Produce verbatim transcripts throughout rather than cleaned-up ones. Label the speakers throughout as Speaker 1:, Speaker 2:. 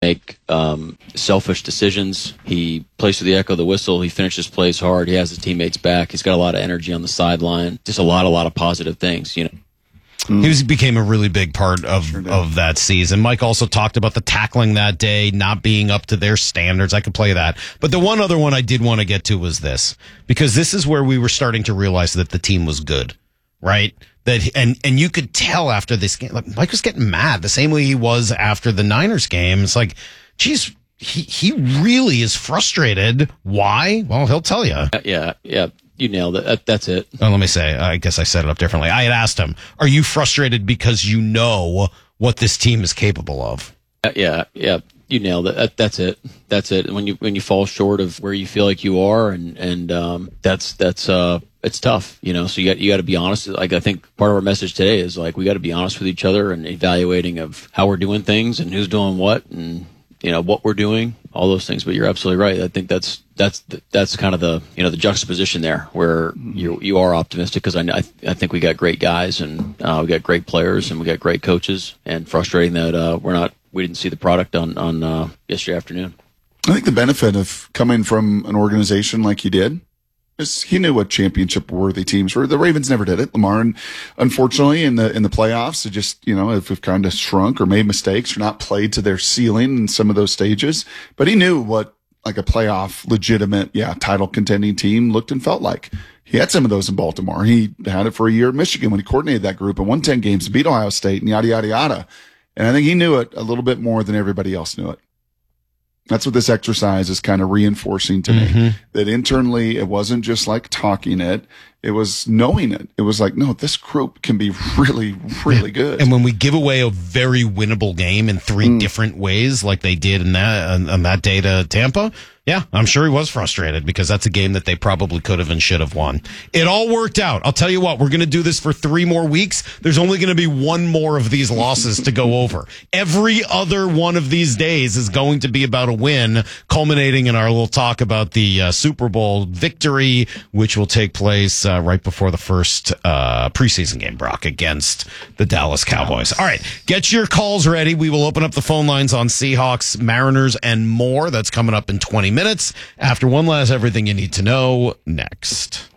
Speaker 1: make um, selfish decisions. He plays to the echo of the whistle. He finishes plays hard. He has his teammates back. He's got a lot of energy on the sideline. Just a lot, a lot of positive things, you know.
Speaker 2: He was, became a really big part of, sure of that season. Mike also talked about the tackling that day not being up to their standards. I could play that. But the one other one I did want to get to was this, because this is where we were starting to realize that the team was good, right? That and and you could tell after this game, like Mike was getting mad the same way he was after the Niners game. It's like, geez, he he really is frustrated. Why? Well, he'll tell you.
Speaker 1: Yeah, yeah. You nailed it. That, that's it.
Speaker 2: Oh, let me say, I guess I set it up differently. I had asked him, are you frustrated because you know what this team is capable of?
Speaker 1: Yeah, yeah. You nailed it. That, that's it. That's it. When you when you fall short of where you feel like you are, and and um, that's that's uh, it's tough, you know. So you got you got to be honest. Like I think part of our message today is like we got to be honest with each other and evaluating of how we're doing things and who's doing what and you know what we're doing, all those things. But you're absolutely right. I think that's that's that's kind of the you know the juxtaposition there where you you are optimistic because I I, I think we got great guys and uh, we got great players and we got great coaches, and frustrating that uh, we're not. We didn't see the product on, on uh, yesterday afternoon.
Speaker 3: I think the benefit of coming from an organization like he did is he knew what championship-worthy teams were. The Ravens never did it. Lamar, and unfortunately, in the in the playoffs, it just, you know, if we've kind of shrunk or made mistakes or not played to their ceiling in some of those stages. But he knew what like a playoff, legitimate, yeah, title contending team looked and felt like. He had some of those in Baltimore. He had it for a year at Michigan when he coordinated that group and won ten games, beat Ohio State, and yada, yada, yada. And I think he knew it a little bit more than everybody else knew it. That's what this exercise is kind of reinforcing to
Speaker 2: Mm-hmm.
Speaker 3: me, that internally it wasn't just like talking it. It was knowing it. It was like, no, this group can be really, really good.
Speaker 2: And when we give away a very winnable game in three mm. different ways, like they did in that on, on that day to Tampa, yeah, I'm sure he was frustrated because that's a game that they probably could have and should have won. It all worked out. I'll tell you what, we're going to do this for three more weeks. There's only going to be one more of these losses to go over. Every other one of these days is going to be about a win, culminating in our little talk about the uh, Super Bowl victory, which will take place uh, right before the first uh, preseason game, Brock, against the Dallas Cowboys. All right, get your calls ready. We will open up the phone lines on Seahawks, Mariners, and more. That's coming up in twenty minutes after one last Everything You Need to Know next.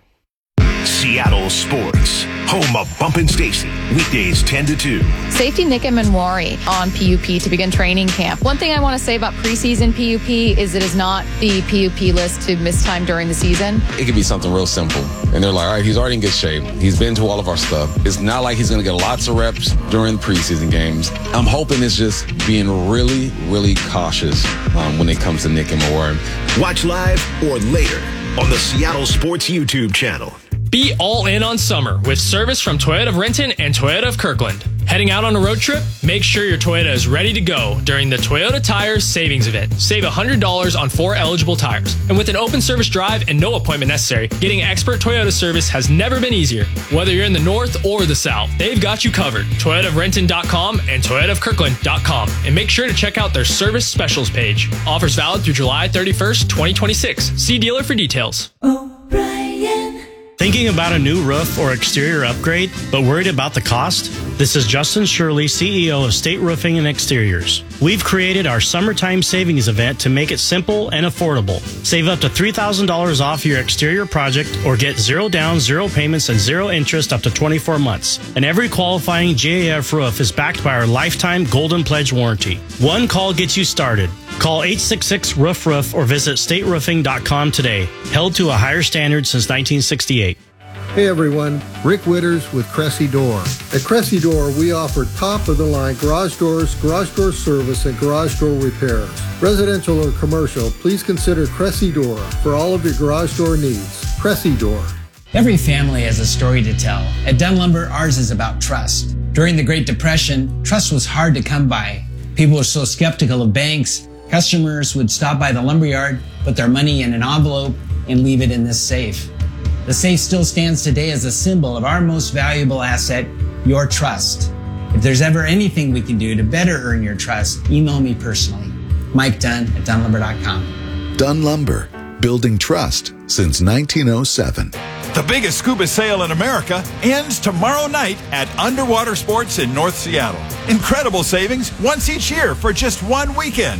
Speaker 4: Seattle Sports, home of Bump and Stacy, weekdays ten to two.
Speaker 5: Safety Nick Manwari on P U P to begin training camp. One thing I want to say about preseason P U P is it is not the P U P list to miss time during the season.
Speaker 6: It could be something real simple. And they're like, all right, he's already in good shape. He's been to all of our stuff. It's not like he's going to get lots of reps during the preseason games. I'm hoping it's just being really, really cautious um, when it comes to Nick and Manwari.
Speaker 4: Watch live or later on the Seattle Sports YouTube channel.
Speaker 7: Be all in on summer with service from Toyota of Renton and Toyota of Kirkland. Heading out on a road trip? Make sure your Toyota is ready to go during the Toyota Tires Savings Event. Save one hundred dollars on four eligible tires. And with an open service drive and no appointment necessary, getting expert Toyota service has never been easier. Whether you're in the north or the south, they've got you covered. Toyota of Renton dot com and Toyota of Kirkland dot com. And make sure to check out their service specials page. Offers valid through July thirty-first, twenty twenty-six. See dealer for details.
Speaker 8: O'Brien. Thinking about a new roof or exterior upgrade, but worried about the cost? This is Justin Shirley, C E O of State Roofing and Exteriors. We've created our summertime savings event to make it simple and affordable. Save up to three thousand dollars off your exterior project or get zero down, zero payments, and zero interest up to twenty-four months. And every qualifying J A F roof is backed by our lifetime Golden Pledge warranty. One call gets you started. Call eight six six, roof roof or visit state roofing dot com today. Held to a higher standard since nineteen sixty-eight.
Speaker 9: Hey everyone, Rick Witters with Cressy Door. At Cressy Door, we offer top-of-the-line garage doors, garage door service, and garage door repairs. Residential or commercial, please consider Cressy Door for all of your garage door needs. Cressy Door.
Speaker 10: Every family has a story to tell. At Dunn Lumber, ours is about trust. During the Great Depression, trust was hard to come by. People were so skeptical of banks. Customers would stop by the lumberyard, put their money in an envelope, and leave it in this safe. The safe still stands today as a symbol of our most valuable asset, your trust. If there's ever anything we can do to better earn your trust, email me personally. Mike Dunn at Dunn Lumber dot com.
Speaker 11: Dunn Lumber, building trust since nineteen oh seven.
Speaker 12: The biggest scuba sale in America ends tomorrow night at Underwater Sports in North Seattle. Incredible savings once each year for just one weekend.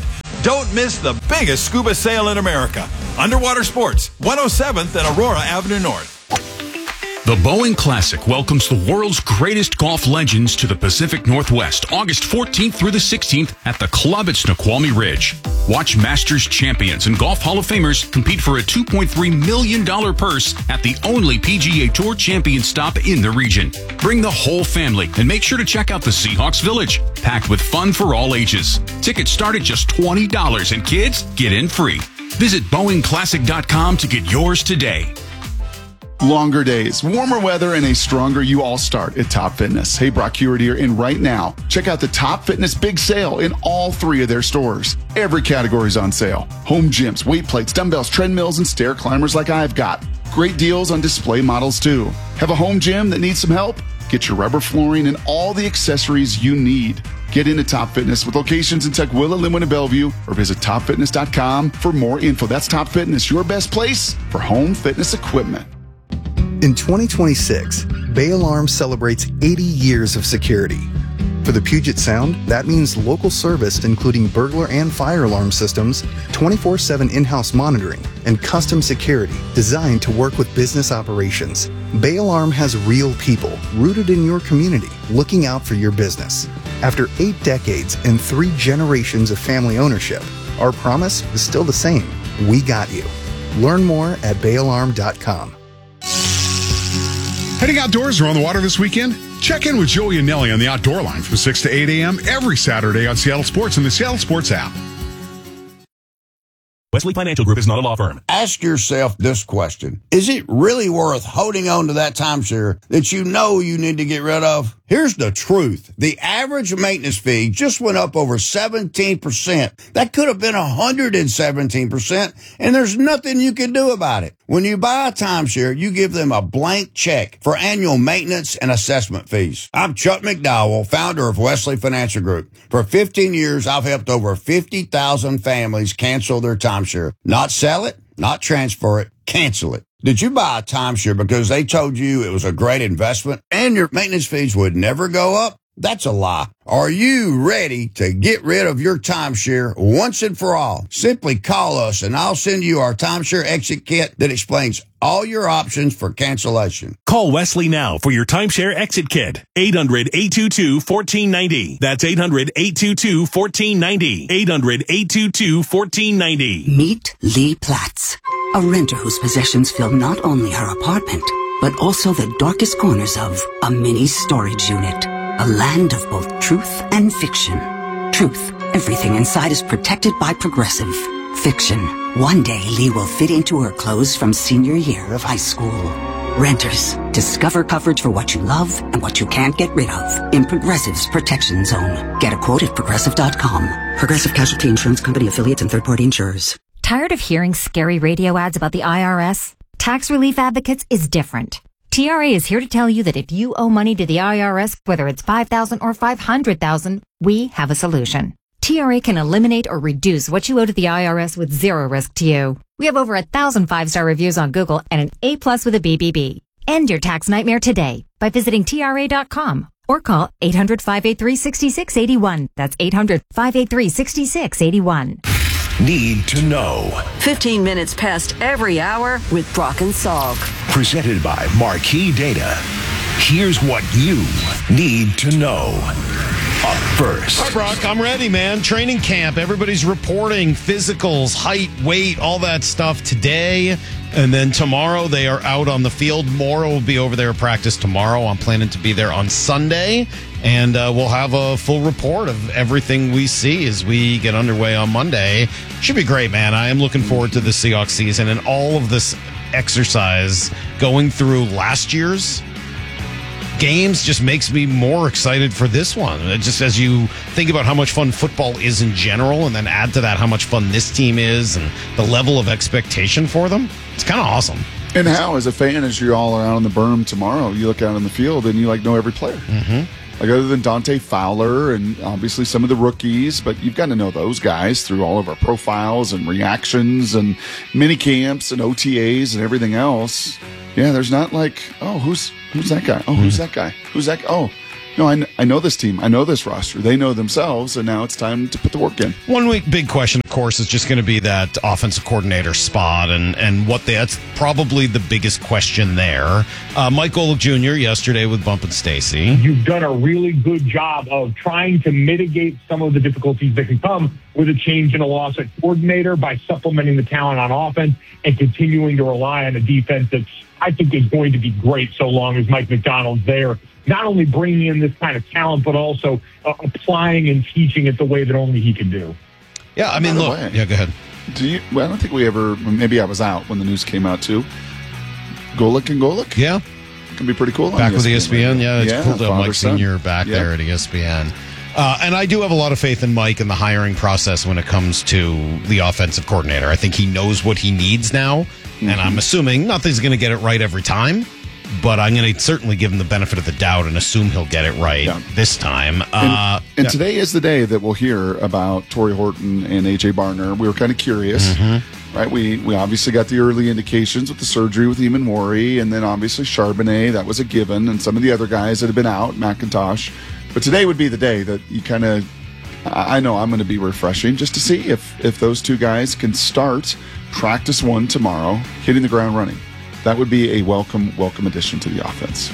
Speaker 12: Don't miss the biggest scuba sale in America. Underwater Sports, one oh seventh and Aurora Avenue North.
Speaker 13: The Boeing Classic welcomes the world's greatest golf legends to the Pacific Northwest, August fourteenth through the sixteenth at the club at Snoqualmie Ridge. Watch Masters champions and Golf Hall of Famers compete for a two point three million dollars purse at the only P G A Tour champion stop in the region. Bring the whole family and make sure to check out the Seahawks Village, packed with fun for all ages. Tickets start at just twenty dollars and kids get in free. Visit Boeing Classic dot com to get yours today.
Speaker 3: Longer days, warmer weather, and a stronger you all start at Top Fitness. Hey, Brock Hewitt here, and right now, check out the Top Fitness Big Sale in all three of their stores. Every category is on sale. Home gyms, weight plates, dumbbells, treadmills, and stair climbers like I've got. Great deals on display models, too. Have a home gym that needs some help? Get your rubber flooring and all the accessories you need. Get into Top Fitness with locations in Tukwila, Linwood, and Bellevue, or visit top fitness dot com for more info. That's Top Fitness, your best place for home fitness equipment.
Speaker 14: In twenty twenty-six, Bay Alarm celebrates eighty years of security. For the Puget Sound, that means local service including burglar and fire alarm systems, twenty-four seven in-house monitoring, and custom security designed to work with business operations. Bay Alarm has real people rooted in your community looking out for your business. After eight decades and three generations of family ownership, our promise is still the same. We got you. Learn more at bay alarm dot com.
Speaker 15: Heading outdoors or on the water this weekend? Check in with Joey and Nelly on the Outdoor Line from six to eight a.m. every Saturday on Seattle Sports and the Seattle Sports app.
Speaker 16: Wesley Financial Group is not a law firm.
Speaker 17: Ask yourself this question. Is it really worth holding on to that timeshare that you know you need to get rid of? Here's the truth. The average maintenance fee just went up over seventeen percent. That could have been one hundred seventeen percent, and there's nothing you can do about it. When you buy a timeshare, you give them a blank check for annual maintenance and assessment fees. I'm Chuck McDowell, founder of Wesley Financial Group. For fifteen years, I've helped over fifty thousand families cancel their timeshare. Not sell it, not transfer it, cancel it. Did you buy a timeshare because they told you it was a great investment and your maintenance fees would never go up? That's a lie. Are you ready to get rid of your timeshare once and for all? Simply call us and I'll send you our timeshare exit kit that explains all your options for cancellation.
Speaker 16: Call Wesley now for your timeshare exit kit. eight hundred, eight two two, one four nine zero. That's eight hundred, eight two two, one four nine zero. eight hundred, eight two two, one four nine zero.
Speaker 18: Meet Lee Platts, a renter whose possessions fill not only her apartment, but also the darkest corners of a mini storage unit. A land of both truth and fiction. Truth, everything inside is protected by Progressive. Fiction, one day Lee will fit into her clothes from senior year of high school. Renters, discover coverage for what you love and what you can't get rid of in Progressive's Protection Zone. Get a quote at progressive dot com. Progressive Casualty Insurance Company affiliates and third-party insurers.
Speaker 19: Tired of hearing scary radio ads about the I R S? Tax Relief Advocates is different. T R A is here to tell you that if you owe money to the I R S, whether it's five thousand dollars or five hundred thousand dollars, we have a solution. T R A can eliminate or reduce what you owe to the I R S with zero risk to you. We have over a thousand five-star reviews on Google and an A plus with a B B B. End your tax nightmare today by visiting T R A dot com or call eight hundred, five eight three, six six eight one. That's eight hundred, five eight three, six six eight one.
Speaker 4: Need to know.
Speaker 20: fifteen minutes past every hour with Brock and Salk.
Speaker 4: Presented by Marquee Data. Here's what you need to know. Up first.
Speaker 2: Hi, Brock. I'm ready, man. Training camp. Everybody's reporting physicals, height, weight, all that stuff today. And then tomorrow they are out on the field. Maura will be over there at practice tomorrow. I'm planning to be there on Sunday. And uh, we'll have a full report of everything we see as we get underway on Monday. Should be great, man. I am looking forward to the Seahawks season and all of this exercise going through last year's games just makes me more excited for this one. Just as you think about how much fun football is in general and then add to that how much fun this team is and the level of expectation for them, it's kind of awesome.
Speaker 3: And how, as a fan, as you're all out on the berm tomorrow, you look out on the field and you like know every player.
Speaker 2: Mm-hmm.
Speaker 3: Like other than Dante Fowler and obviously some of the rookies, but you've got to know those guys through all of our profiles and reactions and mini camps and O T As and everything else. Yeah, there's not like, oh, who's who's that guy? Oh, who's that guy? Who's that? Oh, no, I, I know this team. I know this roster. They know themselves, and now it's time to put the work in.
Speaker 2: One week big question, of course, is just going to be that offensive coordinator spot, and, and what they, that's probably the biggest question there. Uh, Mike Golick Junior yesterday with Bump and Stacy.
Speaker 21: You've done a really good job of trying to mitigate some of the difficulties that can come with a change in a loss at coordinator by supplementing the talent on offense and continuing to rely on a defense that I think is going to be great so long as Mike Macdonald's there. Not only bringing in this kind of talent, but also uh, applying and teaching it the way that only he can do.
Speaker 2: Yeah, I mean, look.
Speaker 3: Way,
Speaker 2: yeah, go ahead.
Speaker 3: Do you? Well, I don't think we ever. Maybe I was out when the news came out too. Golick and Golick.
Speaker 2: Yeah,
Speaker 3: can be pretty cool.
Speaker 2: Back with E S P N. Yeah, it's
Speaker 3: yeah,
Speaker 2: cool to have Mike
Speaker 3: son.
Speaker 2: Senior back
Speaker 3: yeah.
Speaker 2: there at E S P N. Uh, and I do have a lot of faith in Mike and the hiring process when it comes to the offensive coordinator. I think he knows what he needs now, mm-hmm. and I'm assuming nothing's going to get it right every time. But I'm going to certainly give him the benefit of the doubt and assume he'll get it right yeah. this time.
Speaker 3: And,
Speaker 2: uh,
Speaker 3: and
Speaker 2: yeah.
Speaker 3: today is the day that we'll hear about Torrey Horton and A J Barner. We were kind of curious, mm-hmm. right? We we obviously got the early indications with the surgery with Eamon Worry, and then obviously Charbonnet, that was a given, and some of the other guys that have been out, McIntosh. But today would be the day that you kind of, I know I'm going to be refreshing just to see if if those two guys can start practice one tomorrow, hitting the ground running. That would be a welcome, welcome addition to the offense.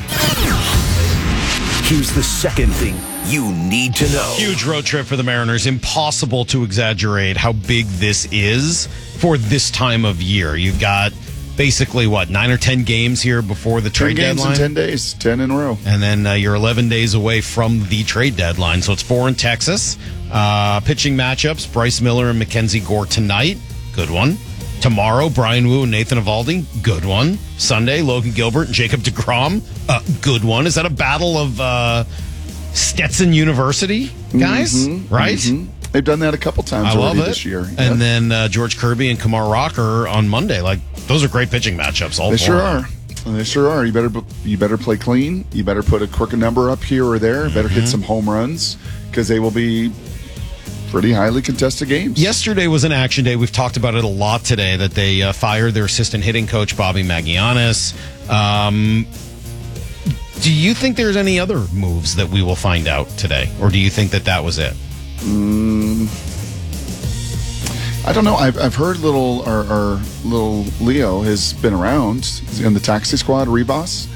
Speaker 4: Here's the second thing you need to know.
Speaker 2: Huge road trip for the Mariners. Impossible to exaggerate how big this is for this time of year. You've got basically, what, nine or ten games here before the trade
Speaker 3: ten games
Speaker 2: deadline?
Speaker 3: in ten days, ten in a row.
Speaker 2: And then uh, you're eleven days away from the trade deadline. So it's four in Texas. Uh, pitching matchups, Bryce Miller and Mackenzie Gore tonight. Good one. Tomorrow, Brian Wu and Nathan Eovaldi. Good one. Sunday, Logan Gilbert and Jacob deGrom. Uh, good one. Is that a battle of uh, Stetson University guys?
Speaker 3: Mm-hmm,
Speaker 2: right?
Speaker 3: Mm-hmm. They've done that a couple times
Speaker 2: I love
Speaker 3: already
Speaker 2: it.
Speaker 3: this year.
Speaker 2: And
Speaker 3: yeah.
Speaker 2: then uh, George Kirby and Kumar Rocker on Monday. Like, those are great pitching matchups. All
Speaker 3: they
Speaker 2: four
Speaker 3: sure are. They sure are. You better you better play clean. You better put a crooked number up here or there. Mm-hmm. Better hit some home runs because they will be pretty highly contested games.
Speaker 2: Yesterday was an action day. We've talked about it a lot today, that they uh, fired their assistant hitting coach, Bobby Magianis. Um, do you think there's any other moves that we will find out today? Or do you think that that was it?
Speaker 3: Mm, I don't know. I've, I've heard little, our, our little Leo has been around. He's in the taxi squad, Rebos.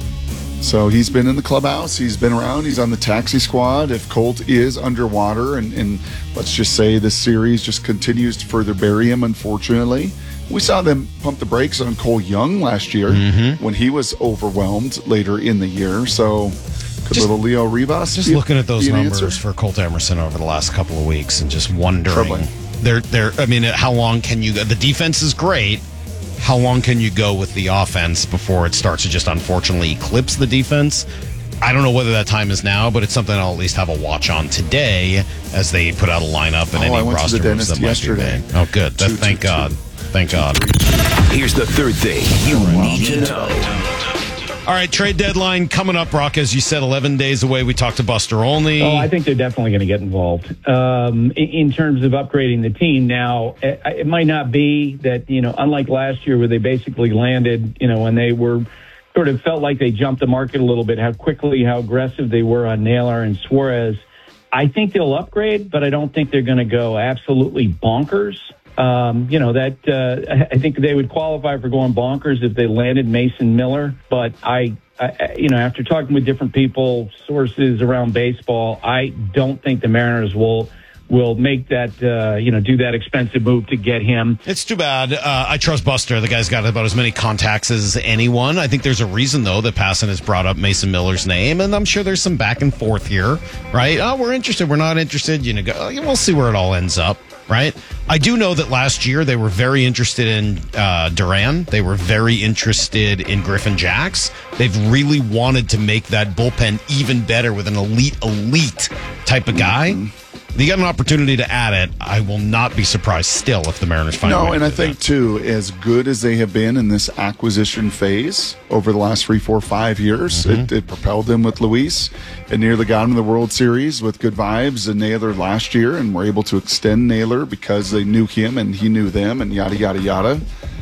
Speaker 3: So he's been in the clubhouse. He's been around. He's on the taxi squad. If Colt is underwater, and, and let's just say this series just continues to further bury him, unfortunately. We saw them pump the brakes on Cole Young last year mm-hmm. when he was overwhelmed later in the year. So could just, little Leo Rebos
Speaker 2: Just
Speaker 3: be,
Speaker 2: looking at those numbers
Speaker 3: answer?
Speaker 2: for Colt Emerson over the last couple of weeks and just wondering.
Speaker 3: Troubling.
Speaker 2: They're, they're, I mean, how long can you go? The defense is great. How long can you go with the offense before it starts to just unfortunately eclipse the defense? I don't know whether that time is now, but it's something I'll at least have a watch on today as they put out a lineup and
Speaker 3: oh,
Speaker 2: any
Speaker 3: I went
Speaker 2: roster
Speaker 3: to the
Speaker 2: moves that
Speaker 3: dentist
Speaker 2: might be
Speaker 3: yesterday.
Speaker 2: made. Oh, good. That,
Speaker 3: two,
Speaker 2: thank
Speaker 3: two,
Speaker 2: God.
Speaker 3: Two.
Speaker 2: Thank God.
Speaker 4: Here's the third thing you need to know.
Speaker 2: All right, trade deadline coming up, Brock. As you said, eleven days away. We talked to Buster Olney.
Speaker 21: Oh, I think they're definitely going to get involved um, in, in terms of upgrading the team. Now, it, it might not be that, you know, unlike last year where they basically landed, you know, when they were sort of felt like they jumped the market a little bit, how quickly, how aggressive they were on Naylor and Suarez. I think they'll upgrade, but I don't think they're going to go absolutely bonkers. Um, you know, that uh, I think they would qualify for going bonkers if they landed Mason Miller. But I, I, you know, after talking with different people, sources around baseball, I don't think the Mariners will will make that, uh, you know, do that expensive move to get him.
Speaker 2: It's too bad. Uh, I trust Buster. The guy's got about as many contacts as anyone. I think there's a reason, though, that Passan has brought up Mason Miller's name, and I'm sure there's some back and forth here, right? Oh, we're interested. We're not interested. You know, go, we'll see where it all ends up, right? I do know that last year they were very interested in uh, Duran. They were very interested in Griffin Jacks. They've really wanted to make that bullpen even better with an elite, elite type of guy. Mm-hmm. You got an opportunity to add it. I will not be surprised still if the Mariners find a way
Speaker 3: No, and
Speaker 2: to
Speaker 3: I
Speaker 2: do
Speaker 3: think,
Speaker 2: that.
Speaker 3: too, as good as they have been in this acquisition phase over the last three, four, five years,
Speaker 2: Mm-hmm.
Speaker 3: it, it propelled them with Luis and nearly got them to the World Series with good vibes and Naylor last year, and were able to extend Naylor because they knew him and he knew them and yada, yada, yada.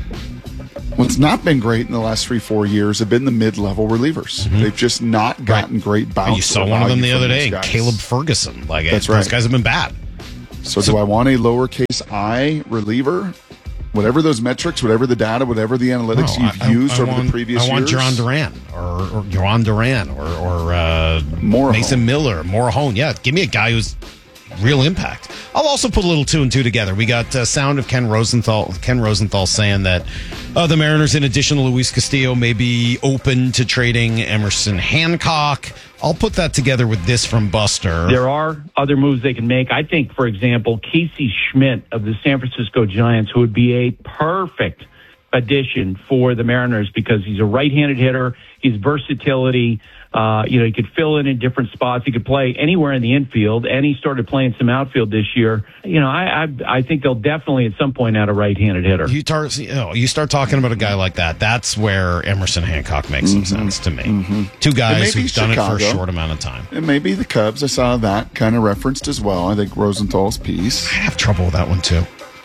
Speaker 3: What's not been great in the last three, four years have been the mid-level relievers. Mm-hmm. They've just not gotten right. great bounce.
Speaker 2: You saw one of them the other day, Caleb Ferguson. Like,
Speaker 3: That's
Speaker 2: those
Speaker 3: right.
Speaker 2: guys have been bad.
Speaker 3: So, so do I want a lowercase I reliever? Whatever those metrics, whatever the data, whatever the analytics
Speaker 2: no,
Speaker 3: you've
Speaker 2: I,
Speaker 3: used
Speaker 2: I, I
Speaker 3: over
Speaker 2: want,
Speaker 3: the previous
Speaker 2: years. I want
Speaker 3: years.
Speaker 2: Duran Duran or, or Duran Duran or, or uh, Mason Miller, Morahone. Yeah, give me a guy who's real impact. I'll also put a little two and two together. We got uh, sound of Ken Rosenthal. Ken Rosenthal saying that uh, the Mariners, in addition to Luis Castillo, may be open to trading Emerson Hancock. I'll put that together with this from Buster.
Speaker 21: There are other moves they can make. I think, for example, Casey Schmidt of the San Francisco Giants, who would be a perfect addition for the Mariners because he's a right-handed hitter. He's versatility. Uh, you know, he could fill in in different spots. He could play anywhere in the infield, and he started playing some outfield this year. You know, I I, I think they'll definitely at some point add a right-handed hitter.
Speaker 2: You start, you know, you start talking about a guy like that. That's where Emerson Hancock makes some
Speaker 3: Mm-hmm.
Speaker 2: sense to me.
Speaker 3: Mm-hmm.
Speaker 2: Two guys who've done
Speaker 3: Chicago.
Speaker 2: it for a short amount of time.
Speaker 3: And maybe the Cubs. I saw that kind of referenced as well. I think Rosenthal's piece.
Speaker 2: I have trouble with that one too.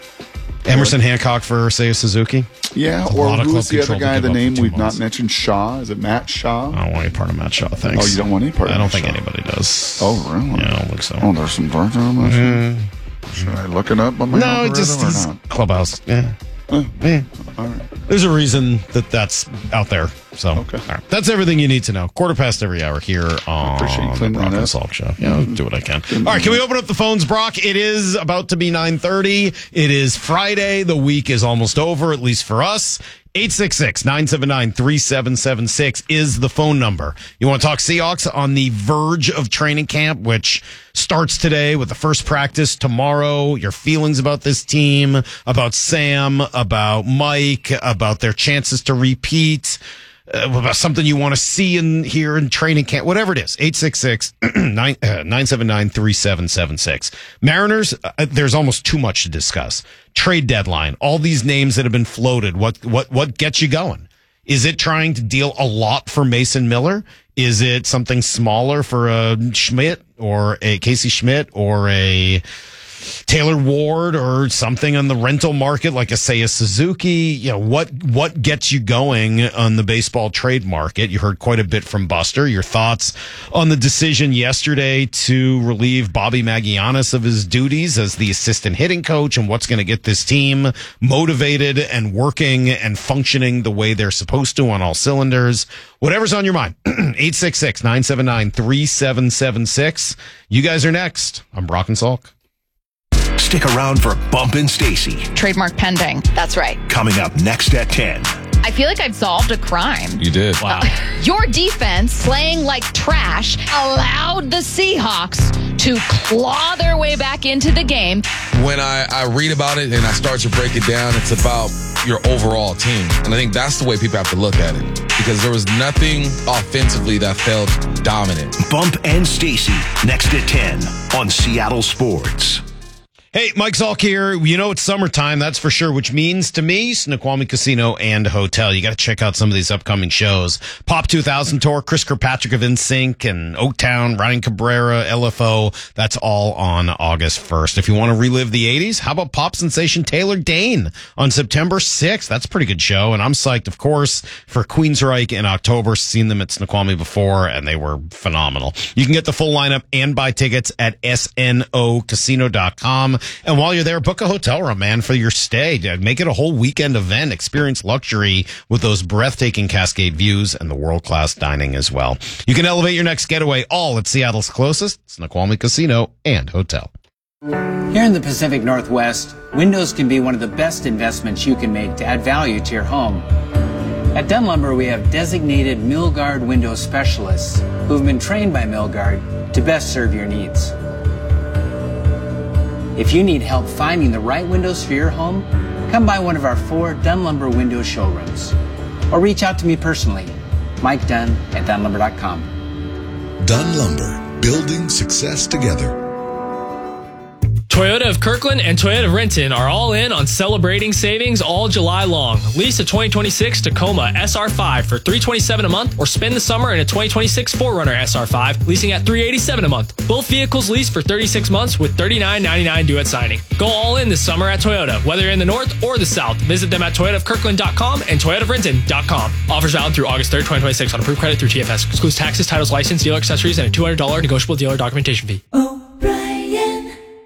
Speaker 2: Emerson Hancock for Seiya Suzuki.
Speaker 3: Yeah,
Speaker 2: It's a
Speaker 3: or
Speaker 2: lot of
Speaker 3: who's
Speaker 2: club
Speaker 3: the other
Speaker 2: control to
Speaker 3: guy?
Speaker 2: give
Speaker 3: The
Speaker 2: up for
Speaker 3: name
Speaker 2: two
Speaker 3: we've
Speaker 2: months.
Speaker 3: not mentioned. Shaw. Is it Matt Shaw?
Speaker 2: I don't want any part of Matt Shaw. Thanks.
Speaker 3: Oh, you don't want any part of
Speaker 2: I don't
Speaker 3: Matt
Speaker 2: think
Speaker 3: Shaw?
Speaker 2: anybody does.
Speaker 3: Oh, really?
Speaker 2: Yeah, I don't think so.
Speaker 3: Oh, there's some dark on that.
Speaker 2: Mm.
Speaker 3: Should I look it up on my
Speaker 2: No,
Speaker 3: algorithm
Speaker 2: just
Speaker 3: or
Speaker 2: he's
Speaker 3: not?
Speaker 2: clubhouse. Yeah.
Speaker 3: Oh,
Speaker 2: Yeah.
Speaker 3: all right.
Speaker 2: There's a reason that that's out there. So, okay. All right. That's everything you need to know. Quarter past every hour here on
Speaker 3: appreciate you
Speaker 2: the
Speaker 3: cleaning
Speaker 2: Brock
Speaker 3: that
Speaker 2: and
Speaker 3: up.
Speaker 2: Salk Show. Yeah, I'll do what I can. All right, can we open up the phones, Brock? It is about to be nine thirty. It is Friday. The week is almost over, at least for us. eight six six, nine seven nine, three seven seven six is the phone number. You want to talk Seahawks on the verge of training camp, which starts today with the first practice tomorrow. Your feelings about this team, about Sam, about Mike, about their chances to repeat, uh, about something you want to see in here in training camp, whatever it is. eight six six, nine seven nine, three seven seven six. Mariners, uh, there's almost too much to discuss. Trade deadline, all these names that have been floated. What, what, what gets you going? Is it trying to deal a lot for Mason Miller? Is it something smaller for a Schmidt or a Casey Schmidt or a Taylor Ward or something on the rental market like a Seiya Suzuki? You know, what, what gets you going on the baseball trade market? You heard quite a bit from Buster. Your thoughts on the decision yesterday to relieve Bobby Magianis of his duties as the assistant hitting coach and what's going to get this team motivated and working and functioning the way they're supposed to on all cylinders. Whatever's on your mind. eight six six, nine seven nine, three seven seven six. You guys are next. I'm Brock and Salk.
Speaker 4: Stick around for Bump and Stacy.
Speaker 5: Trademark pending. That's right.
Speaker 4: Coming up next at ten.
Speaker 5: I feel like I've solved a crime.
Speaker 6: You did.
Speaker 5: Uh, your defense, playing like trash, allowed the Seahawks to claw their way back into the game.
Speaker 6: When I, I read about it and I start to break it down, it's about your overall team. And I think that's the way people have to look at it. Because there was nothing offensively that felt dominant.
Speaker 4: Bump and Stacy next at ten on Seattle Sports.
Speaker 2: Hey, Mike Salk here. You know it's summertime, that's for sure, which means to me, Snoqualmie Casino and Hotel. You got to check out some of these upcoming shows. Pop two thousand Tour, Chris Kirkpatrick of InSync and Oaktown, Ryan Cabrera, L F O. That's all on August first. If you want to relive the eighties, how about pop sensation Taylor Dane on September sixth? That's a pretty good show. And I'm psyched, of course, for Queensryche in October. Seen them at Snoqualmie before, and they were phenomenal. You can get the full lineup and buy tickets at S N O casino dot com. And while you're there, book a hotel room, man, for your stay. Make it a whole weekend event. Experience luxury with those breathtaking Cascade views and the world-class dining as well. You can elevate your next getaway all at Seattle's closest, Snoqualmie Casino and Hotel.
Speaker 10: Here in the Pacific Northwest, windows can be one of the best investments you can make to add value to your home. At Dunn Lumber, we have designated Milgard window specialists who've been trained by Milgard to best serve your needs. If you need help finding the right windows for your home, come by one of our four Dunn Lumber window showrooms. Or reach out to me personally, Mike Dunn at Dunn Lumber dot com.
Speaker 11: Dunn Lumber, building success together.
Speaker 7: Toyota of Kirkland and Toyota of Renton are all in on celebrating savings all July long. Lease a twenty twenty-six Tacoma S R five for three hundred twenty-seven dollars a month or spend the summer in a twenty twenty-six four runner S R five, leasing at three hundred eighty-seven dollars a month. Both vehicles lease for thirty-six months with thirty-nine ninety-nine due at signing. Go all in this summer at Toyota, whether you're in the north or the south. Visit them at Toyota of Kirkland dot com and Toyota of Renton dot com. Offers valid through August third, twenty twenty-six on approved credit through T F S. Excludes taxes, titles, license, dealer accessories, and a two hundred dollars negotiable dealer documentation fee.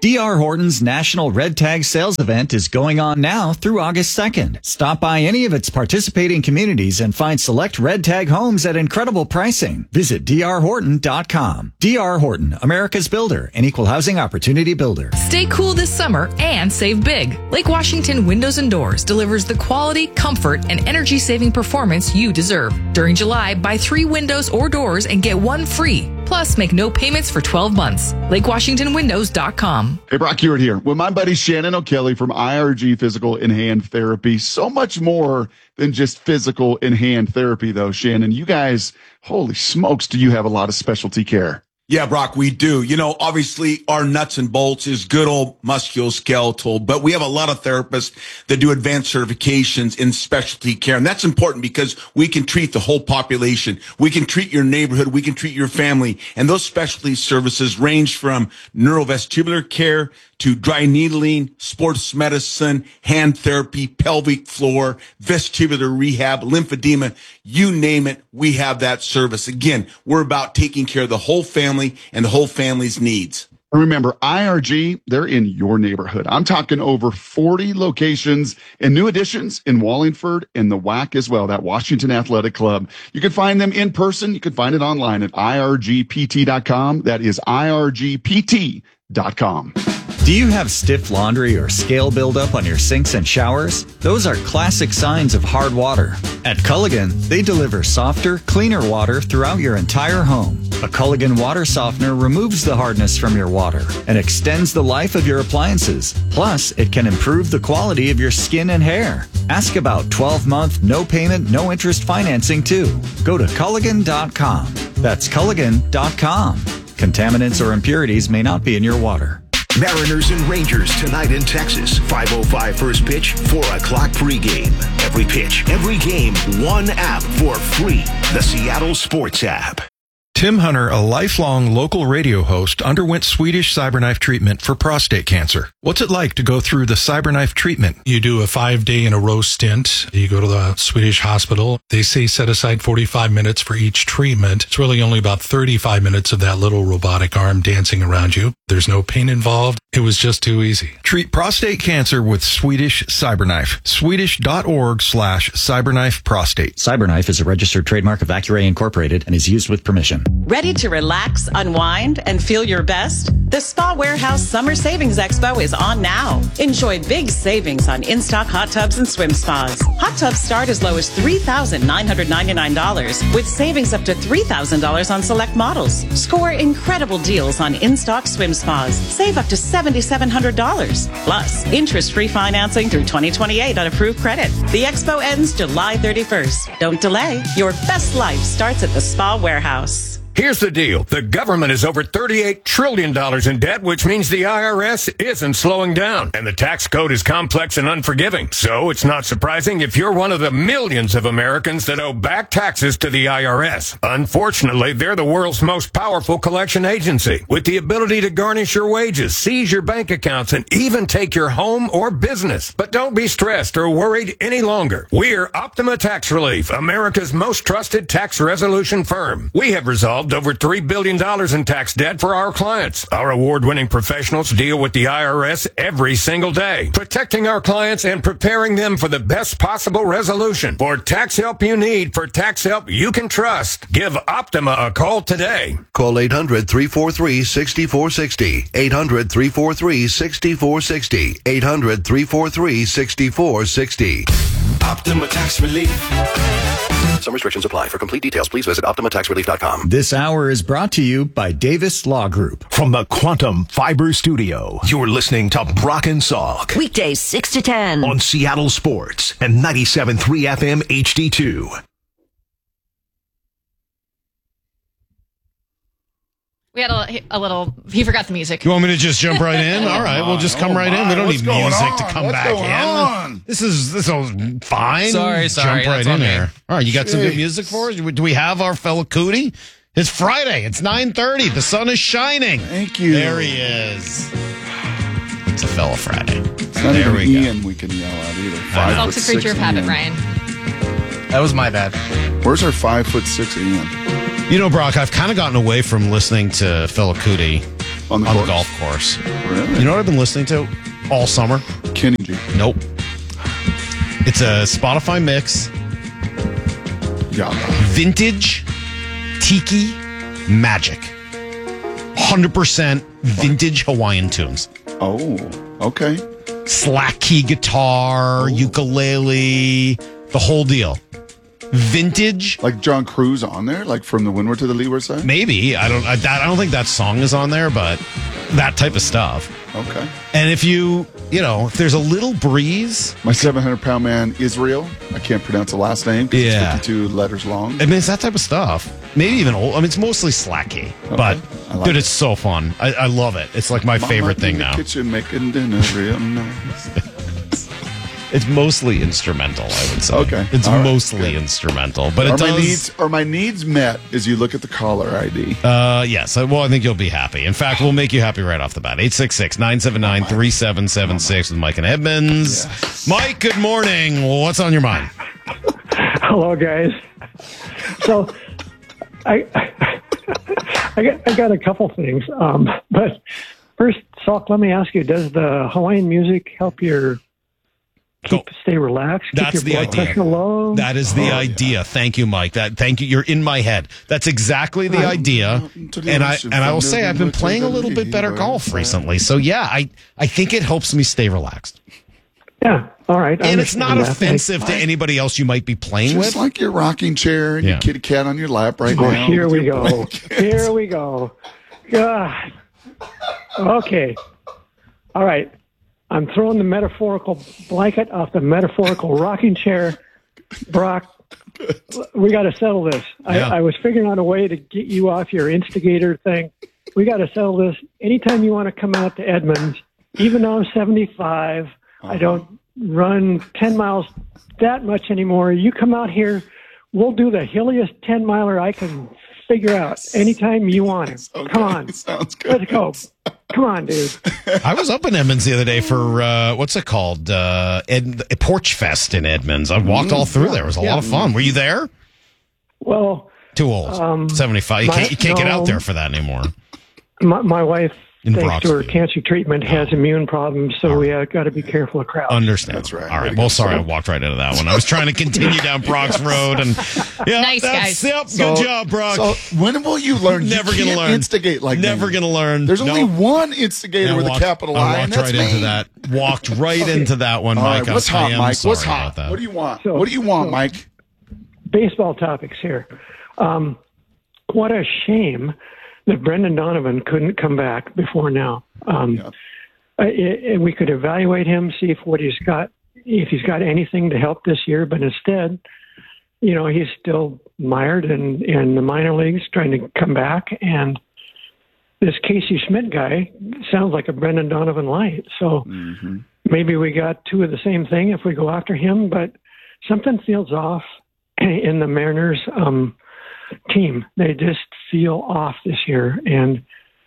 Speaker 1: D R. Horton's National Red Tag Sales Event is going on now through August second. Stop by any of its participating communities and find select Red Tag homes at incredible pricing. Visit D R Horton dot com. D R. Horton, America's builder and equal housing opportunity builder.
Speaker 22: Stay cool this summer and save big. Lake Washington Windows and Doors delivers the quality, comfort, and energy-saving performance you deserve. During July, buy three windows or doors and get one free. Plus, make no payments for twelve months. Lake Washington Windows dot com.
Speaker 3: Hey, Brock Hewitt here with my buddy Shannon O'Kelly from I R G Physical and Hand Therapy. So much more than just physical and hand therapy, though, Shannon. You guys, holy smokes, do you have a lot of specialty care?
Speaker 23: Yeah, Brock, we do. You know, obviously our nuts and bolts is good old musculoskeletal, but we have a lot of therapists that do advanced certifications in specialty care. And that's important because we can treat the whole population. We can treat your neighborhood. We can treat your family. And those specialty services range from neurovestibular care to dry needling, sports medicine, hand therapy, pelvic floor, vestibular rehab, lymphedema, you name it, we have that service. Again, we're about taking care of the whole family and the whole family's needs.
Speaker 3: Remember, I R G, they're in your neighborhood. I'm talking over forty locations and new additions in Wallingford and the W A C as well, that Washington Athletic Club. You can find them in person. You can find it online at I R G P T dot com. That is I R G P T dot com.
Speaker 1: Do you have stiff laundry or scale buildup on your sinks and showers? Those are classic signs of hard water. At Culligan, they deliver softer, cleaner water throughout your entire home. A Culligan water softener removes the hardness from your water and extends the life of your appliances. Plus, it can improve the quality of your skin and hair. Ask about twelve-month, no payment, no interest financing too. Go to Culligan dot com. That's Culligan dot com. Contaminants or impurities may not be in your water.
Speaker 4: Mariners and Rangers tonight in Texas. five oh five first pitch, four o'clock pregame. Every pitch, every game, one app for free. The Seattle Sports app.
Speaker 24: Tim Hunter, a lifelong local radio host, underwent Swedish CyberKnife treatment for prostate cancer. What's it like to go through the CyberKnife treatment?
Speaker 25: You do a five-day in a row stint. You go to the Swedish hospital. They say set aside forty-five minutes for each treatment. It's really only about thirty-five minutes of that little robotic arm dancing around you. There's no pain involved. It was just too easy.
Speaker 24: Treat prostate cancer with Swedish CyberKnife. Swedish.org slash CyberKnife Prostate.
Speaker 1: CyberKnife is a registered trademark of Accuray Incorporated and is used with permission.
Speaker 26: Ready to relax, unwind, and feel your best? The Spa Warehouse Summer Savings Expo is on now. Enjoy big savings on in-stock hot tubs and swim spas. Hot tubs start as low as three thousand nine hundred ninety-nine dollars with savings up to three thousand dollars on select models. Score incredible deals on in-stock swim spas. Save up to seven thousand seven hundred dollars. Plus, interest-free financing through twenty twenty-eight on approved credit. The expo ends July thirty-first. Don't delay. Your best life starts at the Spa Warehouse.
Speaker 27: Here's the deal. The government is over thirty-eight trillion dollars in debt, which means the I R S isn't slowing down. And the tax code is complex and unforgiving. So it's not surprising if you're one of the millions of Americans that owe back taxes to the I R S. Unfortunately, they're the world's most powerful collection agency, with the ability to garnish your wages, seize your bank accounts, and even take your home or business. But don't be stressed or worried any longer. We're Optima Tax Relief, America's most trusted tax resolution firm. We have resolved over three billion dollars in tax debt for our clients. Our award-winning professionals deal with the I R S every single day, protecting our clients and preparing them for the best possible resolution. For tax help you need, for tax help you can trust, give Optima a call today.
Speaker 4: Call eight hundred, three four three, six four six zero. eight hundred, three four three, six four six zero. eight hundred, three four three, six four six zero. Optima Tax Relief. Some restrictions apply. For complete details, please visit Optima Tax Relief dot com.
Speaker 1: This hour is brought to you by Davis Law Group.
Speaker 4: From the Quantum Fiber Studio, you're listening to Brock and Salk.
Speaker 20: Weekdays six to ten.
Speaker 4: On Seattle Sports and ninety-seven point three F M H D two.
Speaker 5: We had a, a little, he forgot the music.
Speaker 2: You want me to just jump right in? All right, we'll just come
Speaker 3: Oh
Speaker 2: right in. We don't
Speaker 3: my,
Speaker 2: need
Speaker 3: what's
Speaker 2: music
Speaker 3: going
Speaker 2: to
Speaker 3: on?
Speaker 2: come
Speaker 3: What's
Speaker 2: back
Speaker 3: going
Speaker 2: in.
Speaker 3: on?
Speaker 2: This is this is fine.
Speaker 28: Sorry, sorry,
Speaker 2: Jump right
Speaker 28: that's
Speaker 2: in
Speaker 28: on me.
Speaker 2: there. All right, you got some good
Speaker 3: Jeez.
Speaker 2: music for us? Do we have our fellow Cootie? It's Friday. It's nine thirty. The sun is shining.
Speaker 3: Thank you.
Speaker 2: There he is. It's a fellow Friday.
Speaker 3: It's not
Speaker 2: There
Speaker 3: even
Speaker 2: we go.
Speaker 3: Ian we can yell at either. Five
Speaker 5: Salk's
Speaker 3: foot
Speaker 5: a creature
Speaker 3: six
Speaker 5: of habit,
Speaker 3: Ian.
Speaker 5: Ryan.
Speaker 28: That was my bad.
Speaker 3: Where's our five foot six Ian?
Speaker 2: You know, Brock, I've kind of gotten away from listening to fellow Cootie
Speaker 3: On the
Speaker 2: on
Speaker 3: course?
Speaker 2: the golf course.
Speaker 3: Really?
Speaker 2: You know what I've been listening to all summer?
Speaker 3: Kenny G.
Speaker 2: Nope. It's a Spotify mix.
Speaker 3: Yeah.
Speaker 2: Vintage Tiki Magic. one hundred percent vintage Hawaiian tunes.
Speaker 3: Oh, okay.
Speaker 2: Slack key guitar, ukulele, the whole deal. Vintage,
Speaker 3: like John Cruz on there, like from the windward to the leeward side.
Speaker 2: Maybe I don't. I, that, I don't think that song is on there, but that type of stuff.
Speaker 3: Okay.
Speaker 2: And if you, you know, if there's a little breeze,
Speaker 3: my seven hundred pound man Israel. I can't pronounce the last name. Because
Speaker 2: Yeah.
Speaker 3: it's fifty-two letters long.
Speaker 2: I mean, it's that type of stuff. Maybe even old. I mean, it's mostly slacky,
Speaker 3: Okay.
Speaker 2: but
Speaker 3: I like
Speaker 2: dude,
Speaker 3: it.
Speaker 2: it's so fun. I, I love it. It's like my
Speaker 3: Mama
Speaker 2: favorite thing
Speaker 3: in the
Speaker 2: now.
Speaker 3: Kitchen making dinner real nice.
Speaker 2: It's mostly instrumental, I would say.
Speaker 3: Okay.
Speaker 2: It's
Speaker 3: All right.
Speaker 2: mostly
Speaker 3: Good.
Speaker 2: instrumental, but it
Speaker 3: are
Speaker 2: does.
Speaker 3: my needs are my needs met as you look at the caller I D?
Speaker 2: Uh, yes. Well, I think you'll be happy. In fact, we'll make you happy right off the bat. eight six six, nine seven nine, three seven seven six with Mike and Edmonds. Mike, good morning. What's on your mind?
Speaker 8: Hello, guys. So, I I got, I got a couple things. Um, but first, Salk, let me ask you: does the Hawaiian music help your keep stay relaxed? Keep
Speaker 2: That's
Speaker 8: your
Speaker 2: the
Speaker 8: blood
Speaker 2: idea.
Speaker 8: pressure low?
Speaker 2: That is the
Speaker 8: Oh,
Speaker 2: idea. Thank you, Mike. That thank you. You're in my head. That's exactly the idea. And I and I will say I've been playing a little bit better golf recently. So yeah, I I think it helps me stay relaxed.
Speaker 8: Yeah. All right. I
Speaker 2: And it's not
Speaker 8: understand that.
Speaker 2: offensive to anybody else you might be playing
Speaker 3: Just
Speaker 2: with.
Speaker 3: like your rocking chair and
Speaker 2: Yeah.
Speaker 3: your kitty cat on your lap right
Speaker 8: Oh,
Speaker 3: now.
Speaker 8: here
Speaker 3: with
Speaker 8: we
Speaker 3: your
Speaker 8: go.
Speaker 3: blanket.
Speaker 8: Here we go. God. Okay. All right. I'm throwing the metaphorical blanket off the metaphorical rocking chair. Brock, we got to settle this.
Speaker 2: Yeah.
Speaker 8: I, I was figuring out a way to get you off your instigator thing. We got to settle this. Anytime you want to come out to Edmonds, even though I'm seventy-five, I don't run ten miles that much anymore. You come out here, we'll do the hilliest ten miler I can figure out anytime you want it. Come on.
Speaker 3: Sounds good.
Speaker 8: Let's go. Come on, dude.
Speaker 2: I was up in Edmonds the other day for uh, what's it called? Uh, Ed, Porch Fest in Edmonds. I walked all through there. It was a lot of fun. Were you there?
Speaker 8: Well,
Speaker 2: Too old.
Speaker 8: Um,
Speaker 2: seventy-five. You
Speaker 8: my-
Speaker 2: can't, you can't get
Speaker 8: no.
Speaker 2: out there for that anymore.
Speaker 8: my, my wife,
Speaker 2: In
Speaker 8: thanks to her
Speaker 2: Broxville.
Speaker 8: cancer treatment, has immune problems, so we uh, got to be careful of crowds.
Speaker 2: Understand. That's right. All right. Well, sorry, I walked right into that one. I was trying to continue down Brock's Road, and yeah,
Speaker 8: Nice,
Speaker 2: that's,
Speaker 8: guys.
Speaker 2: Yep,
Speaker 3: So-
Speaker 2: good job, Brock.
Speaker 3: So when will you learn?
Speaker 2: Never
Speaker 3: you
Speaker 2: gonna
Speaker 3: can't
Speaker 2: learn.
Speaker 3: Instigate like
Speaker 2: Never
Speaker 3: me.
Speaker 2: gonna learn.
Speaker 3: There's only
Speaker 2: Nope.
Speaker 3: one instigator
Speaker 2: Yeah,
Speaker 3: with
Speaker 2: walked-
Speaker 3: a capital
Speaker 2: I
Speaker 3: I,
Speaker 2: walked
Speaker 3: and that's
Speaker 2: right
Speaker 3: me.
Speaker 2: into that. Walked right into that one,
Speaker 3: All right,
Speaker 2: Mike.
Speaker 3: what's
Speaker 2: I,
Speaker 3: hot,
Speaker 2: I am
Speaker 3: Mike?
Speaker 2: sorry
Speaker 3: What's
Speaker 2: about
Speaker 3: hot?
Speaker 2: that.
Speaker 3: What do you want?
Speaker 8: So-
Speaker 3: what do you want,
Speaker 8: so-
Speaker 3: Mike?
Speaker 8: Baseball topics here. Um, what a shame that Brendan Donovan couldn't come back before now. Um, uh, i- i- we could evaluate him, see if what he's got, if he's got anything to help this year. But instead, you know, he's still mired in, in the minor leagues, trying to come back. And this Casey Schmidt guy sounds like a Brendan Donovan light. So
Speaker 3: Mm-hmm.
Speaker 8: maybe we got two of the same thing if we go after him. But something feels off in the Mariners um, team. They just feel off this year. And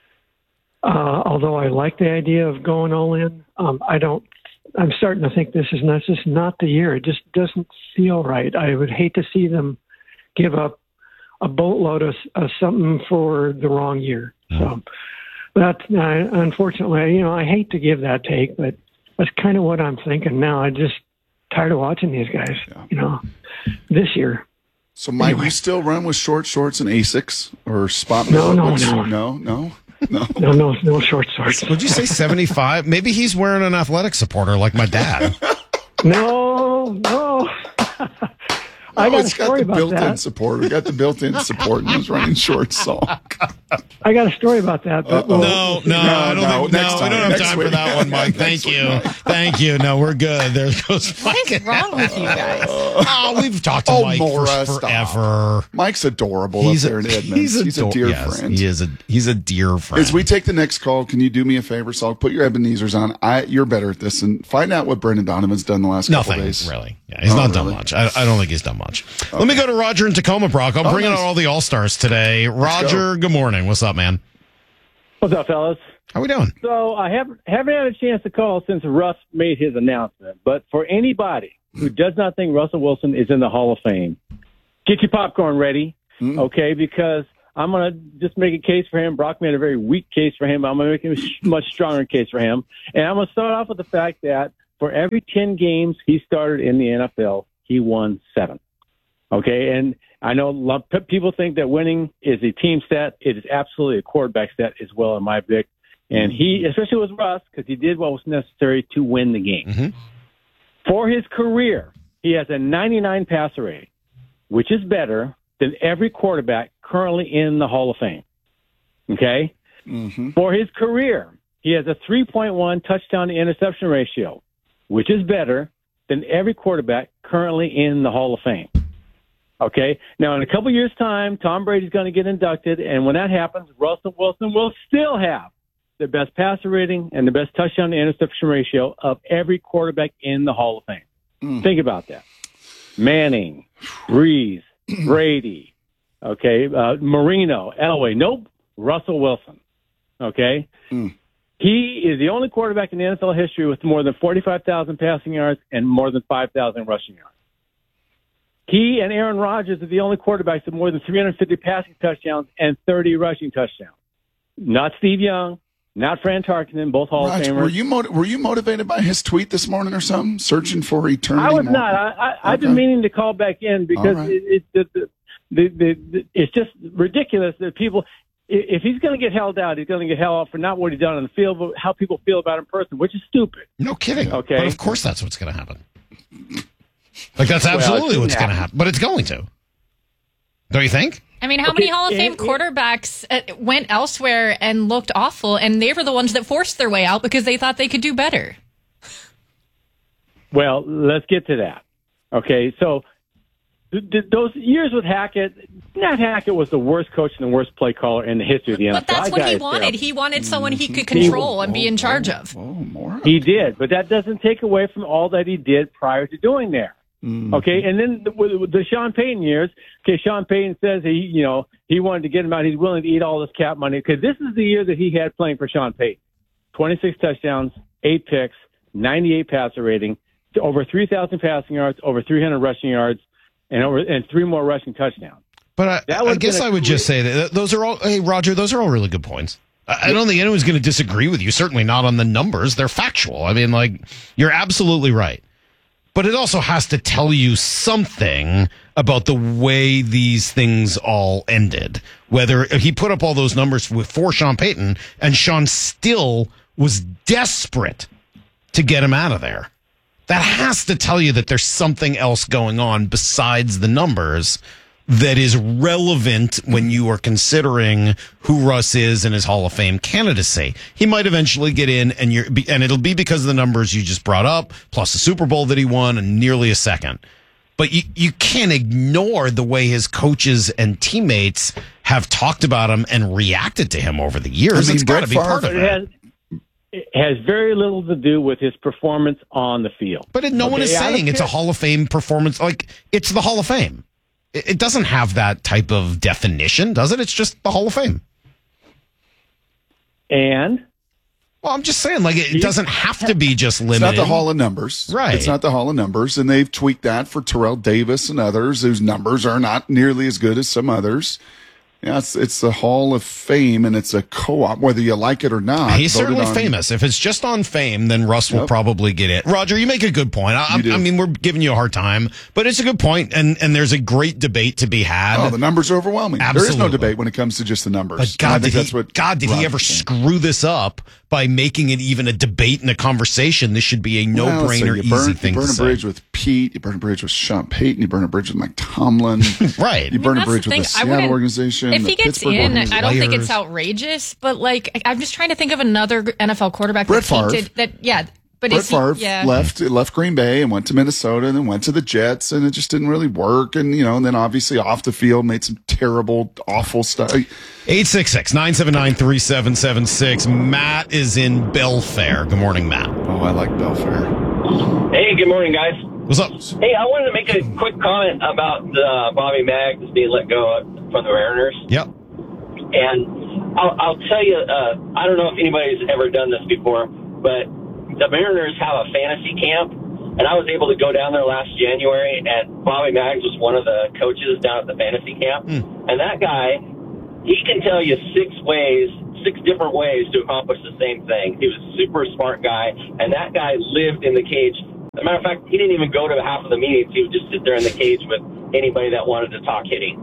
Speaker 8: uh, although I like the idea of going all in, um, I don't. I'm starting to think this is not just not the year. It just doesn't feel right. I would hate to see them give up a boatload of, of something for the wrong year. So that, uh, unfortunately, you know, I hate to give that take, but that's kind of what I'm thinking now. I just tired of watching these guys. You know, this year.
Speaker 3: So, Mike,
Speaker 8: Anyway.
Speaker 3: you still run with short shorts and Asics or spot?
Speaker 8: No, no,
Speaker 3: what's-
Speaker 8: no.
Speaker 3: no, no, no.
Speaker 8: No, no, no short shorts.
Speaker 2: Would you say seventy-five? Maybe he's wearing an athletic supporter like my dad.
Speaker 8: No, no. I
Speaker 3: No,
Speaker 8: got a
Speaker 3: it's got
Speaker 8: story
Speaker 3: the
Speaker 8: about
Speaker 3: built-in
Speaker 8: that.
Speaker 3: support. We got the built-in support, and he's running short so.
Speaker 8: I got a story about that. But we'll-
Speaker 2: No, no, I don't
Speaker 3: no,
Speaker 2: think.
Speaker 3: next
Speaker 2: No,
Speaker 3: time,
Speaker 2: we don't have
Speaker 3: next
Speaker 2: time for
Speaker 3: week.
Speaker 2: that one, Mike. Thank
Speaker 3: Next week,
Speaker 2: you,
Speaker 3: Mike.
Speaker 2: thank you. No, we're good. There goes Mike.
Speaker 5: What's wrong with you guys?
Speaker 2: Oh, we've talked to
Speaker 3: Oh,
Speaker 2: Mike
Speaker 3: Maura,
Speaker 2: for
Speaker 3: stop.
Speaker 2: forever.
Speaker 3: Mike's adorable
Speaker 2: He's
Speaker 3: up
Speaker 2: a,
Speaker 3: there in Edmonds.
Speaker 2: he's
Speaker 3: He's,
Speaker 2: a,
Speaker 3: a dear
Speaker 2: yes,
Speaker 3: friend.
Speaker 2: He is a he's a dear friend.
Speaker 3: As we take the next call, can you do me a favor, Saul? Put your Ebenezer's on. I, you're better at this, and find out what Brendan Donovan's done the last couple
Speaker 2: Nothing
Speaker 3: days.
Speaker 2: really. Yeah, he's
Speaker 3: Oh,
Speaker 2: not done
Speaker 3: really?
Speaker 2: much. I, I don't think he's done much. Let me go to Roger in Tacoma, Brock. I'm
Speaker 3: Oh,
Speaker 2: bringing
Speaker 3: nice.
Speaker 2: out all the all stars today. Roger, good morning. What's up, man?
Speaker 9: What's up, fellas?
Speaker 2: How we doing?
Speaker 9: So I haven't haven't had a chance to call since Russ made his announcement. But for anybody who does not think Russell Wilson is in the Hall of Fame, get your popcorn ready, okay? Because I'm going to just make a case for him. Brock made a very weak case for him. I'm going to make a much stronger case for him. And I'm going to start off with the fact that for every ten games he started in the N F L, he won seven. Okay, and I know a lot of people think that winning is a team stat. It is absolutely a quarterback stat as well, in my book. And he, especially with Russ, because he did what was necessary to win the game.
Speaker 2: Mm-hmm.
Speaker 9: For his career, he has a ninety-nine passer rating, which is better than every quarterback currently in the Hall of Fame. Okay?
Speaker 3: Mm-hmm.
Speaker 9: For his career, he has a three point one touchdown to interception ratio, which is better than every quarterback currently in the Hall of Fame. Okay? Now, in a couple years' time, Tom Brady's going to get inducted, and when that happens, Russell Wilson will still have the best passer rating and the best touchdown to interception ratio of every quarterback in the Hall of Fame.
Speaker 3: Mm.
Speaker 9: Think about that. Manning, Breeze, Brady, okay, uh, Marino, Elway. Nope, Russell Wilson. Okay?
Speaker 3: Mm.
Speaker 9: He is the only quarterback in the N F L history with more than forty-five thousand passing yards and more than five thousand rushing yards. He and Aaron Rodgers are the only quarterbacks with more than three hundred fifty passing touchdowns and thirty rushing touchdowns. Not Steve Young, not Fran Tarkenton, both Hall
Speaker 3: Raj,
Speaker 9: of Famers.
Speaker 3: were you motiv- were you motivated by his tweet this morning or something? Searching for eternity?
Speaker 9: I was
Speaker 3: more?
Speaker 9: not. I, I, I've
Speaker 3: Okay.
Speaker 9: been meaning to call back in because
Speaker 3: All right.
Speaker 9: it, it, the, the, the, the, it's just ridiculous that people, i- if he's going to get held out, he's going to get held out for not what he's done on the field, but how people feel about him in person, which is stupid.
Speaker 2: No kidding.
Speaker 9: Okay.
Speaker 2: But of course that's what's going to happen. Like, that's
Speaker 9: Well, it
Speaker 2: absolutely
Speaker 9: shouldn't
Speaker 2: what's going to
Speaker 9: happen.
Speaker 2: happen. But it's going to. Don't you think?
Speaker 12: I mean, how
Speaker 9: Okay,
Speaker 12: many Hall of Fame
Speaker 9: and-
Speaker 12: quarterbacks uh, went elsewhere and looked awful, and they were the ones that forced their way out because they thought they could do better?
Speaker 9: Well, let's get to that. Okay, so th- th- those years with Hackett, Nat Hackett was the worst coach and the worst play caller in the history of the N F L.
Speaker 12: But that's
Speaker 9: That
Speaker 12: what
Speaker 9: guy
Speaker 12: he
Speaker 9: is
Speaker 12: wanted.
Speaker 9: terrible.
Speaker 12: He wanted someone he could control and be in charge of.
Speaker 9: He did, but that doesn't take away from all that he did prior to doing there.
Speaker 3: Mm-hmm.
Speaker 9: Okay, and then the, with, with the Sean Payton years, okay, Sean Payton says he, you know, he wanted to get him out. He's willing to eat all this cap money because this is the year that he had playing for Sean Payton. twenty-six touchdowns, eight picks, ninety-eight passer rating, over three thousand passing yards, over three hundred rushing yards, and over and three more rushing touchdowns.
Speaker 2: But I,
Speaker 9: That
Speaker 2: I
Speaker 9: would've
Speaker 2: guess
Speaker 9: been a
Speaker 2: I would just say that those are all, hey, Roger, those are all really good points. I I don't think anyone's going to disagree with you. Certainly not on the numbers. They're factual. I mean, like, you're absolutely right. But it also has to tell you something about the way these things all ended. Whether he put up all those numbers with, for Sean Payton, and Sean still was desperate to get him out of there. That has to tell you that there's something else going on besides the numbers that is relevant when you are considering who Russ is and his Hall of Fame candidacy. He might eventually get in, and you're, and it'll be because of the numbers you just brought up, plus the Super Bowl that he won, and nearly a second. But you, you can't ignore the way his coaches and teammates have talked about him and reacted to him over the years.
Speaker 3: I mean,
Speaker 2: It's got to
Speaker 3: Brett
Speaker 2: be part of
Speaker 9: It
Speaker 2: it.
Speaker 9: has, it has very little to do with his performance on the field.
Speaker 2: But it, no one
Speaker 9: Okay,
Speaker 2: is
Speaker 9: I don't
Speaker 2: saying it's a
Speaker 9: care.
Speaker 2: Hall of Fame performance. Like, it's the Hall of Fame. It, it doesn't have that type of definition, does it? It's just the Hall of Fame.
Speaker 9: And?
Speaker 2: Well, I'm just saying, like, it, it doesn't have to be just limited.
Speaker 3: It's not the Hall of Numbers.
Speaker 2: Right.
Speaker 3: It's not the Hall of Numbers. And they've tweaked that for Terrell Davis and others whose numbers are not nearly as good as some others. Yeah, it's, it's the Hall of Fame, and it's a co-op, whether you like it or not.
Speaker 2: He's
Speaker 3: voted
Speaker 2: certainly
Speaker 3: on-
Speaker 2: famous. If it's just on fame, then Russ will
Speaker 3: Yep.
Speaker 2: probably get it. Roger, you make a good point. I,
Speaker 3: You do.
Speaker 2: I mean, we're giving you a hard time, but it's a good point, and, and there's a great debate to be had.
Speaker 3: Oh, the numbers are overwhelming. There is
Speaker 2: Absolutely.
Speaker 3: no debate when it comes to just the numbers.
Speaker 2: But
Speaker 3: And I
Speaker 2: God,
Speaker 3: think
Speaker 2: did
Speaker 3: that's
Speaker 2: he,
Speaker 3: what
Speaker 2: God, did he
Speaker 3: Roger's
Speaker 2: ever
Speaker 3: saying.
Speaker 2: screw this up by making it even a debate and a conversation? This should be a
Speaker 3: Well, let's say
Speaker 2: no-brainer,
Speaker 3: you
Speaker 2: easy
Speaker 3: burn,
Speaker 2: thing
Speaker 3: you burn
Speaker 2: to
Speaker 3: a
Speaker 2: say.
Speaker 3: bridge with Pete. You burn a bridge with Sean Payton. You burn a bridge with Mike Tomlin.
Speaker 2: Right.
Speaker 3: You burn a
Speaker 12: that's
Speaker 3: bridge
Speaker 12: the
Speaker 3: with
Speaker 12: thing.
Speaker 3: the
Speaker 12: I
Speaker 3: Seattle
Speaker 12: wouldn't-
Speaker 3: organization.
Speaker 12: If
Speaker 3: the
Speaker 12: he gets
Speaker 3: Pittsburgh
Speaker 12: in,
Speaker 3: organization.
Speaker 12: I don't think
Speaker 2: Players.
Speaker 12: it's outrageous, but like I'm just trying to think of another N F L quarterback
Speaker 3: Brett
Speaker 12: that
Speaker 3: Favre.
Speaker 12: tainted that. Yeah, but
Speaker 3: Brett
Speaker 12: is he,
Speaker 3: Favre
Speaker 12: yeah.
Speaker 3: left left Green Bay and went to Minnesota and then went to the Jets, and it just didn't really work. And you know, and then obviously off the field made some terrible, awful stuff.
Speaker 2: eight six six, nine seven nine, three seven seven six. Matt is in Belfair. Good morning, Matt.
Speaker 3: Oh, I like Belfair.
Speaker 13: Hey, good morning, guys.
Speaker 2: What's up?
Speaker 13: Hey, I wanted to make a quick comment about uh, Bobby Maggs being let go from the Mariners.
Speaker 2: Yep.
Speaker 13: And I'll, I'll tell you, uh, I don't know if anybody's ever done this before, but the Mariners have a fantasy camp, and I was able to go down there last January, and Bobby Maggs was one of the coaches down at the fantasy camp.
Speaker 2: Mm.
Speaker 13: And that guy, he can tell you six ways, six different ways to accomplish the same thing. He was a super smart guy, and that guy lived in the cage. As a matter of fact, he didn't even go to half of the meetings. He would just sit there in the cage with anybody that wanted to talk hitting.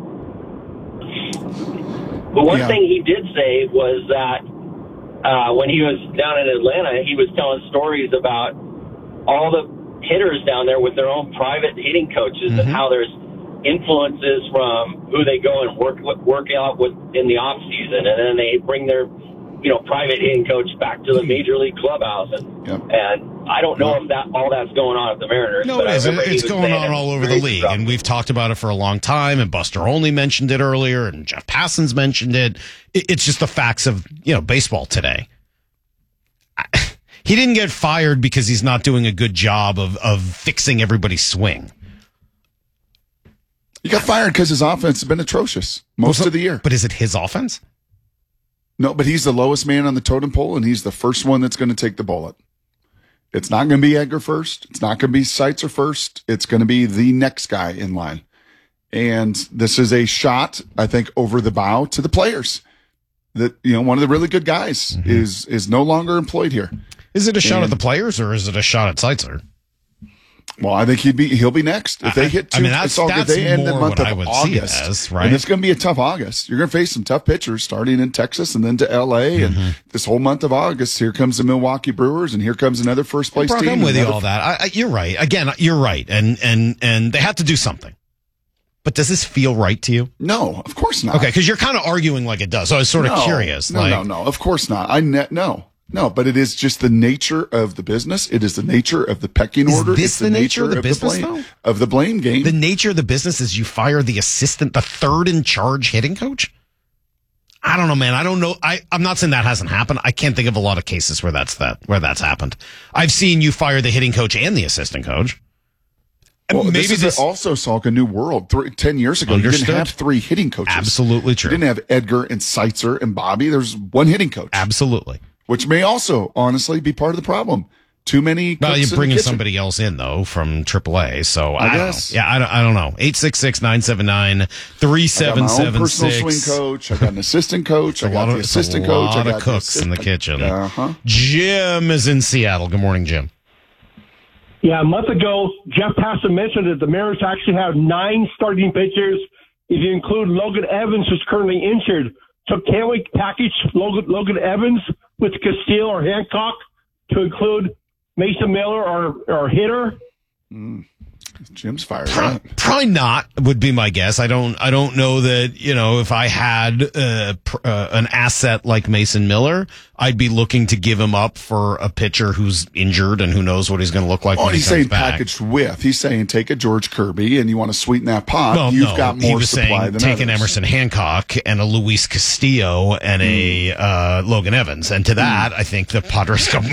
Speaker 13: But one
Speaker 3: Yeah.
Speaker 13: thing he did say was that uh, when he was down in Atlanta, he was telling stories about all the hitters down there with their own private hitting coaches
Speaker 2: Mm-hmm.
Speaker 13: and how there's influences from who they go and work work out with in the off season, and then they bring their you know private hitting coach back to the major league clubhouse, and
Speaker 3: Yep.
Speaker 13: and I don't know if that all that's going on at the Mariners.
Speaker 2: No,
Speaker 13: but
Speaker 2: it
Speaker 13: I
Speaker 2: is.
Speaker 13: remember he
Speaker 2: It's
Speaker 13: was
Speaker 2: going
Speaker 13: saying
Speaker 2: on
Speaker 13: it
Speaker 2: all
Speaker 13: was
Speaker 2: over the
Speaker 13: very
Speaker 2: league,
Speaker 13: rough.
Speaker 2: and we've talked about it for a long time. And Buster Olney mentioned it earlier, and Jeff Passons mentioned it. It- It's just the facts of you know baseball today. I- He didn't get fired because he's not doing a good job of of fixing everybody's swing.
Speaker 3: He got fired because his offense has been atrocious most
Speaker 2: Well,
Speaker 3: of the year.
Speaker 2: But is it his offense?
Speaker 3: No, but he's the lowest man on the totem pole, and he's the first one that's going to take the bullet. It's not going to be Edgar first. It's not going to be Seitzer first. It's going to be the next guy in line. And this is a shot, I think, over the bow to the players. That you know, one of the really good guys
Speaker 2: Mm-hmm.
Speaker 3: is is no longer employed here.
Speaker 2: Is it a shot
Speaker 3: And-
Speaker 2: at the players or is it a shot at Seitzer?
Speaker 3: Well, I think he'd be he'll be next if
Speaker 2: I-
Speaker 3: they hit two.
Speaker 2: I mean, that's-
Speaker 3: it's all good.
Speaker 2: that's
Speaker 3: They end the
Speaker 2: more
Speaker 3: month
Speaker 2: what I
Speaker 3: of
Speaker 2: would see it
Speaker 3: August,
Speaker 2: as, right?
Speaker 3: And it's going to be a tough August. You're going to face some tough pitchers starting in Texas and then to L A.
Speaker 2: Mm-hmm.
Speaker 3: And this whole month of August, here comes the Milwaukee Brewers, and here comes another first place
Speaker 2: Brock,
Speaker 3: team.
Speaker 2: I'm with you
Speaker 3: another-
Speaker 2: all that. I, I, you're right. Again, you're right, and and and they have to do something. But does this feel right to you?
Speaker 3: No, of course not.
Speaker 2: Okay, because you're kind of arguing like it does. So I was sort of
Speaker 3: No,
Speaker 2: curious.
Speaker 3: No,
Speaker 2: like,
Speaker 3: no, no. Of course not. I ne- no. No, but it is just the nature of the business. It is the nature of the pecking
Speaker 2: Is
Speaker 3: order.
Speaker 2: this
Speaker 3: It's
Speaker 2: the nature of the business,
Speaker 3: blame,
Speaker 2: though?
Speaker 3: Of the blame game.
Speaker 2: The nature of the business is you fire the assistant, the third in charge hitting coach? I don't know, man. I don't know. I, I'm not saying that hasn't happened. I can't think of a lot of cases where that's that where that's happened. I've seen you fire the hitting coach and the assistant coach.
Speaker 3: Well,
Speaker 2: Maybe
Speaker 3: this is
Speaker 2: this-
Speaker 3: also, Salk, a new world. Three, Ten years ago, you
Speaker 2: Understood.
Speaker 3: didn't have three hitting coaches.
Speaker 2: Absolutely true.
Speaker 3: You didn't have Edgar and Seitzer and Bobby. There's one hitting coach.
Speaker 2: Absolutely.
Speaker 3: Which may also, honestly, be part of the problem. Too many.
Speaker 2: Well,
Speaker 3: cooks
Speaker 2: you're
Speaker 3: in the
Speaker 2: bringing
Speaker 3: kitchen.
Speaker 2: somebody else in though from triple A, so I,
Speaker 3: I
Speaker 2: don't
Speaker 3: guess.
Speaker 2: know. Yeah, I don't. I don't know. Eight six six nine seven nine three
Speaker 3: I got
Speaker 2: seven
Speaker 3: my own
Speaker 2: seven
Speaker 3: personal
Speaker 2: six.
Speaker 3: swing coach. I got an assistant coach. I
Speaker 2: A
Speaker 3: got
Speaker 2: lot
Speaker 3: the
Speaker 2: of it's a
Speaker 3: assistant coach. I
Speaker 2: lot
Speaker 3: got
Speaker 2: of
Speaker 3: the
Speaker 2: cooks in the
Speaker 3: assistant-
Speaker 2: kitchen.
Speaker 3: Uh-huh.
Speaker 2: Jim is in Seattle. Good morning, Jim.
Speaker 6: Yeah, a month ago, Jeff Passan mentioned that the Mariners actually have nine starting pitchers. If you include Logan Evans, who's currently injured, so can we package Logan, Logan Evans with Castile or Hancock to include Mason Miller or or hitter?
Speaker 3: Mm. Jim's fired
Speaker 2: Pro-
Speaker 3: up.
Speaker 2: Probably not would be my guess. I don't. I don't know that you know if I had uh, pr- uh, an asset like Mason Miller, I'd be looking to give him up for a pitcher who's injured and who knows what he's going to look like
Speaker 3: Oh,
Speaker 2: when he
Speaker 3: he's
Speaker 2: comes
Speaker 3: saying
Speaker 2: back.
Speaker 3: packaged with. He's saying take a George Kirby and you want to sweeten that pot.
Speaker 2: Well,
Speaker 3: You've
Speaker 2: no,
Speaker 3: got
Speaker 2: he
Speaker 3: more
Speaker 2: was
Speaker 3: supply
Speaker 2: saying
Speaker 3: than
Speaker 2: take an
Speaker 3: others.
Speaker 2: Emerson Hancock and a Luis Castillo and a
Speaker 3: Hmm.
Speaker 2: uh, Logan Evans, and to that, I think the Padres go,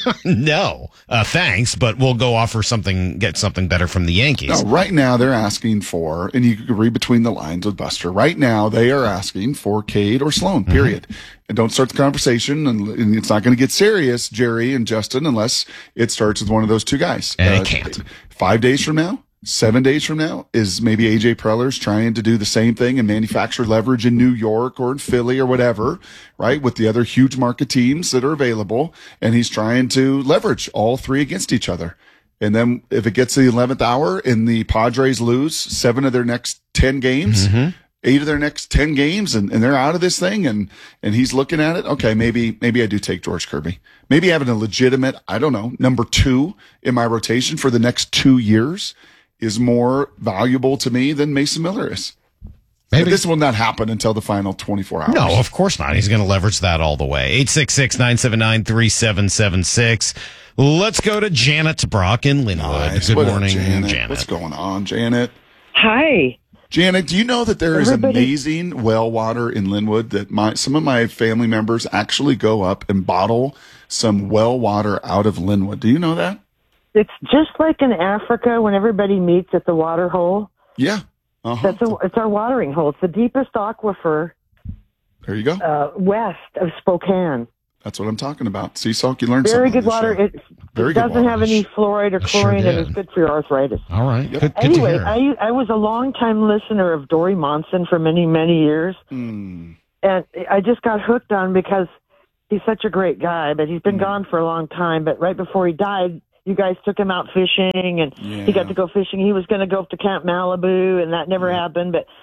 Speaker 2: no, uh, thanks, but we'll go offer something, get something better from the Yankees.
Speaker 3: No, right now they're asking for, and you can read between the lines with Buster. Right now they are asking for Cade or Sloan.
Speaker 2: Mm-hmm.
Speaker 3: Period. And don't start the conversation, and, and it's not going to get serious, Jerry and Justin, unless it starts with one of those two guys.
Speaker 2: And it can't.
Speaker 3: Five days from now, seven days from now, is maybe A J Preller's trying to do the same thing and manufacture leverage in New York or in Philly or whatever, right? With the other huge market teams that are available, and he's trying to leverage all three against each other. And then if it gets to the eleventh hour and the Padres lose seven of their next ten games,
Speaker 2: Mm-hmm.
Speaker 3: eight of their next ten games, and, and they're out of this thing, and, and he's looking at it, okay, maybe, maybe I do take George Kirby. Maybe having a legitimate, I don't know, number two in my rotation for the next two years is more valuable to me than Mason Miller is.
Speaker 2: Maybe.
Speaker 3: But this will not happen until the final twenty-four hours.
Speaker 2: No, of course not. He's going to leverage that all the way. eight six six nine seven nine three seven seven six. Let's go to Janet Brock in Linwood.
Speaker 3: Nice.
Speaker 2: Good
Speaker 3: What up,
Speaker 2: morning,
Speaker 3: Janet?
Speaker 2: Janet.
Speaker 3: What's going on, Janet?
Speaker 14: Hi.
Speaker 3: Janet, do you know that there is
Speaker 14: Everybody-
Speaker 3: amazing well water in Linwood that my some of my family members actually go up and bottle some well water out of Linwood? Do you know that?
Speaker 14: It's just like in Africa when everybody meets at the water hole.
Speaker 3: Yeah. Uh-huh.
Speaker 14: That's a, it's our watering hole. It's the deepest aquifer
Speaker 3: There you go.
Speaker 14: uh, west of Spokane.
Speaker 3: That's what I'm talking about. See, Salk, you learned
Speaker 14: Very
Speaker 3: something.
Speaker 14: good water. It,
Speaker 3: Very
Speaker 14: it
Speaker 3: good
Speaker 14: doesn't
Speaker 3: water.
Speaker 14: have any fluoride or
Speaker 2: I sure
Speaker 14: chlorine, and
Speaker 2: did.
Speaker 14: it's good for your arthritis.
Speaker 2: All right. Good, good to
Speaker 14: Anyway,
Speaker 2: hear.
Speaker 14: I I was a longtime listener of Dory Monson for many, many years.
Speaker 3: Mm.
Speaker 14: and I just got hooked on because he's such a great guy, but he's been mm. gone for a long time. But right before he died, you guys took him out fishing, and yeah. he got to go fishing. He was going to go up to Camp Malibu, and that never yeah. happened. But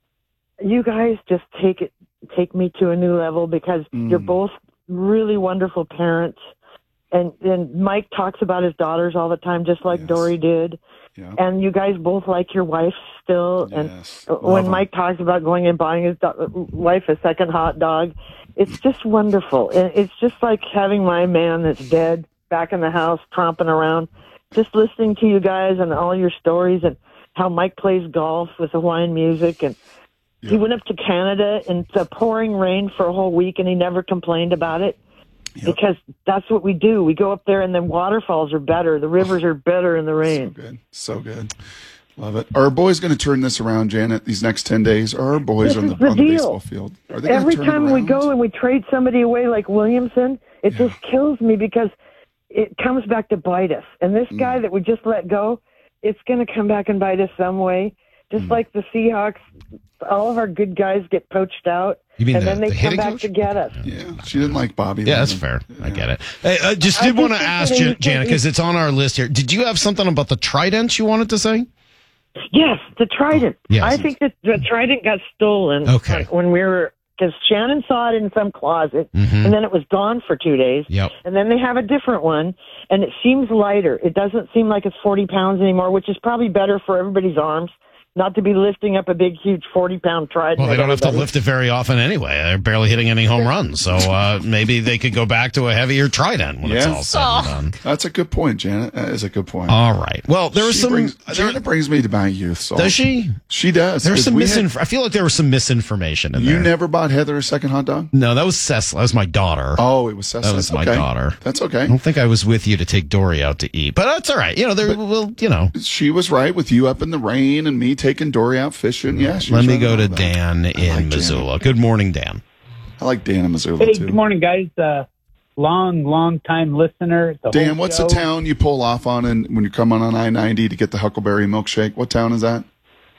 Speaker 14: you guys just take it, take me to a new level because mm. you're both really wonderful parents. And and Mike talks about his daughters all the time, just like yes. Dory did. Yeah. And you guys both like your wife still. Yes. And when him. Mike talks about going and buying his do- wife a second hot dog, it's just wonderful. And it's just like having my man that's dead back in the house tromping around, just listening to you guys and all your stories and how Mike plays golf with Hawaiian music. And yeah. he went up to Canada in the pouring rain for a whole week, and he never complained about it. Yep. Because that's what we do. We go up there, and then waterfalls are better. The rivers are better in the rain.
Speaker 3: So good. So good. Love it. Are our boys going to turn this around, Janet, these next ten days? Are our boys on the,
Speaker 14: the,
Speaker 3: on the baseball field? Are they
Speaker 14: Every
Speaker 3: turn
Speaker 14: time we go and we trade somebody away like Williamson, it yeah. just kills me because it comes back to bite us. And this guy mm. that we just let go, it's going to come back and bite us some way. Just mm. like the Seahawks, all of our good guys get poached out.
Speaker 2: You mean
Speaker 14: and
Speaker 2: the,
Speaker 14: then they
Speaker 2: the
Speaker 14: come back
Speaker 2: coach?
Speaker 14: to get us.
Speaker 3: Yeah, she didn't like Bobby.
Speaker 2: Yeah, that's fair. Yeah. I get it. Hey, I just did want to ask you, Janet, because it's on our list here. Did you have something about the Trident you wanted to say?
Speaker 14: Yes, the Trident.
Speaker 2: Oh, yes.
Speaker 14: I think that the Trident got stolen
Speaker 2: okay.
Speaker 14: when we were, because Shannon saw it in some closet,
Speaker 2: mm-hmm.
Speaker 14: and then it was gone for two days.
Speaker 2: Yep.
Speaker 14: And then they have a different one, and it seems lighter. It doesn't seem like it's forty pounds anymore, which is probably better for everybody's arms. Not to be lifting up a big, huge forty-pound Trident.
Speaker 2: Well, they don't have to lift it very often anyway. They're barely hitting any home runs. So uh, maybe they could go back to a heavier Trident when
Speaker 3: yeah.
Speaker 2: it's all said and done.
Speaker 3: That's a good point, Janet. That is a good point.
Speaker 2: All right. Well, there was
Speaker 3: she
Speaker 2: some...
Speaker 3: Brings,
Speaker 2: there,
Speaker 3: Janet brings me to my youth. So.
Speaker 2: Does she?
Speaker 3: She does.
Speaker 2: There was some misinf-
Speaker 3: had,
Speaker 2: I feel like there was some misinformation in
Speaker 3: you
Speaker 2: there.
Speaker 3: You never bought Heather a second hot dog?
Speaker 2: No, that was Cecil. That was my daughter.
Speaker 3: Oh, it was Cecil.
Speaker 2: That was my
Speaker 3: okay.
Speaker 2: daughter.
Speaker 3: That's okay.
Speaker 2: I don't think I was with you to take Dory out to eat. But that's all right. You know, there will, you know.
Speaker 3: She was right with you up in the rain and me taking Dory out fishing. Yeah,
Speaker 2: Let me go to Dan in like Missoula. Dan. Good morning, Dan.
Speaker 3: I like Dan in Missoula,
Speaker 10: hey,
Speaker 3: too.
Speaker 10: Good morning, guys. Uh, long, long time listener.
Speaker 3: Dan, what's
Speaker 10: show.
Speaker 3: the town you pull off on in, when you come on on I ninety to get the Huckleberry milkshake? What town is that?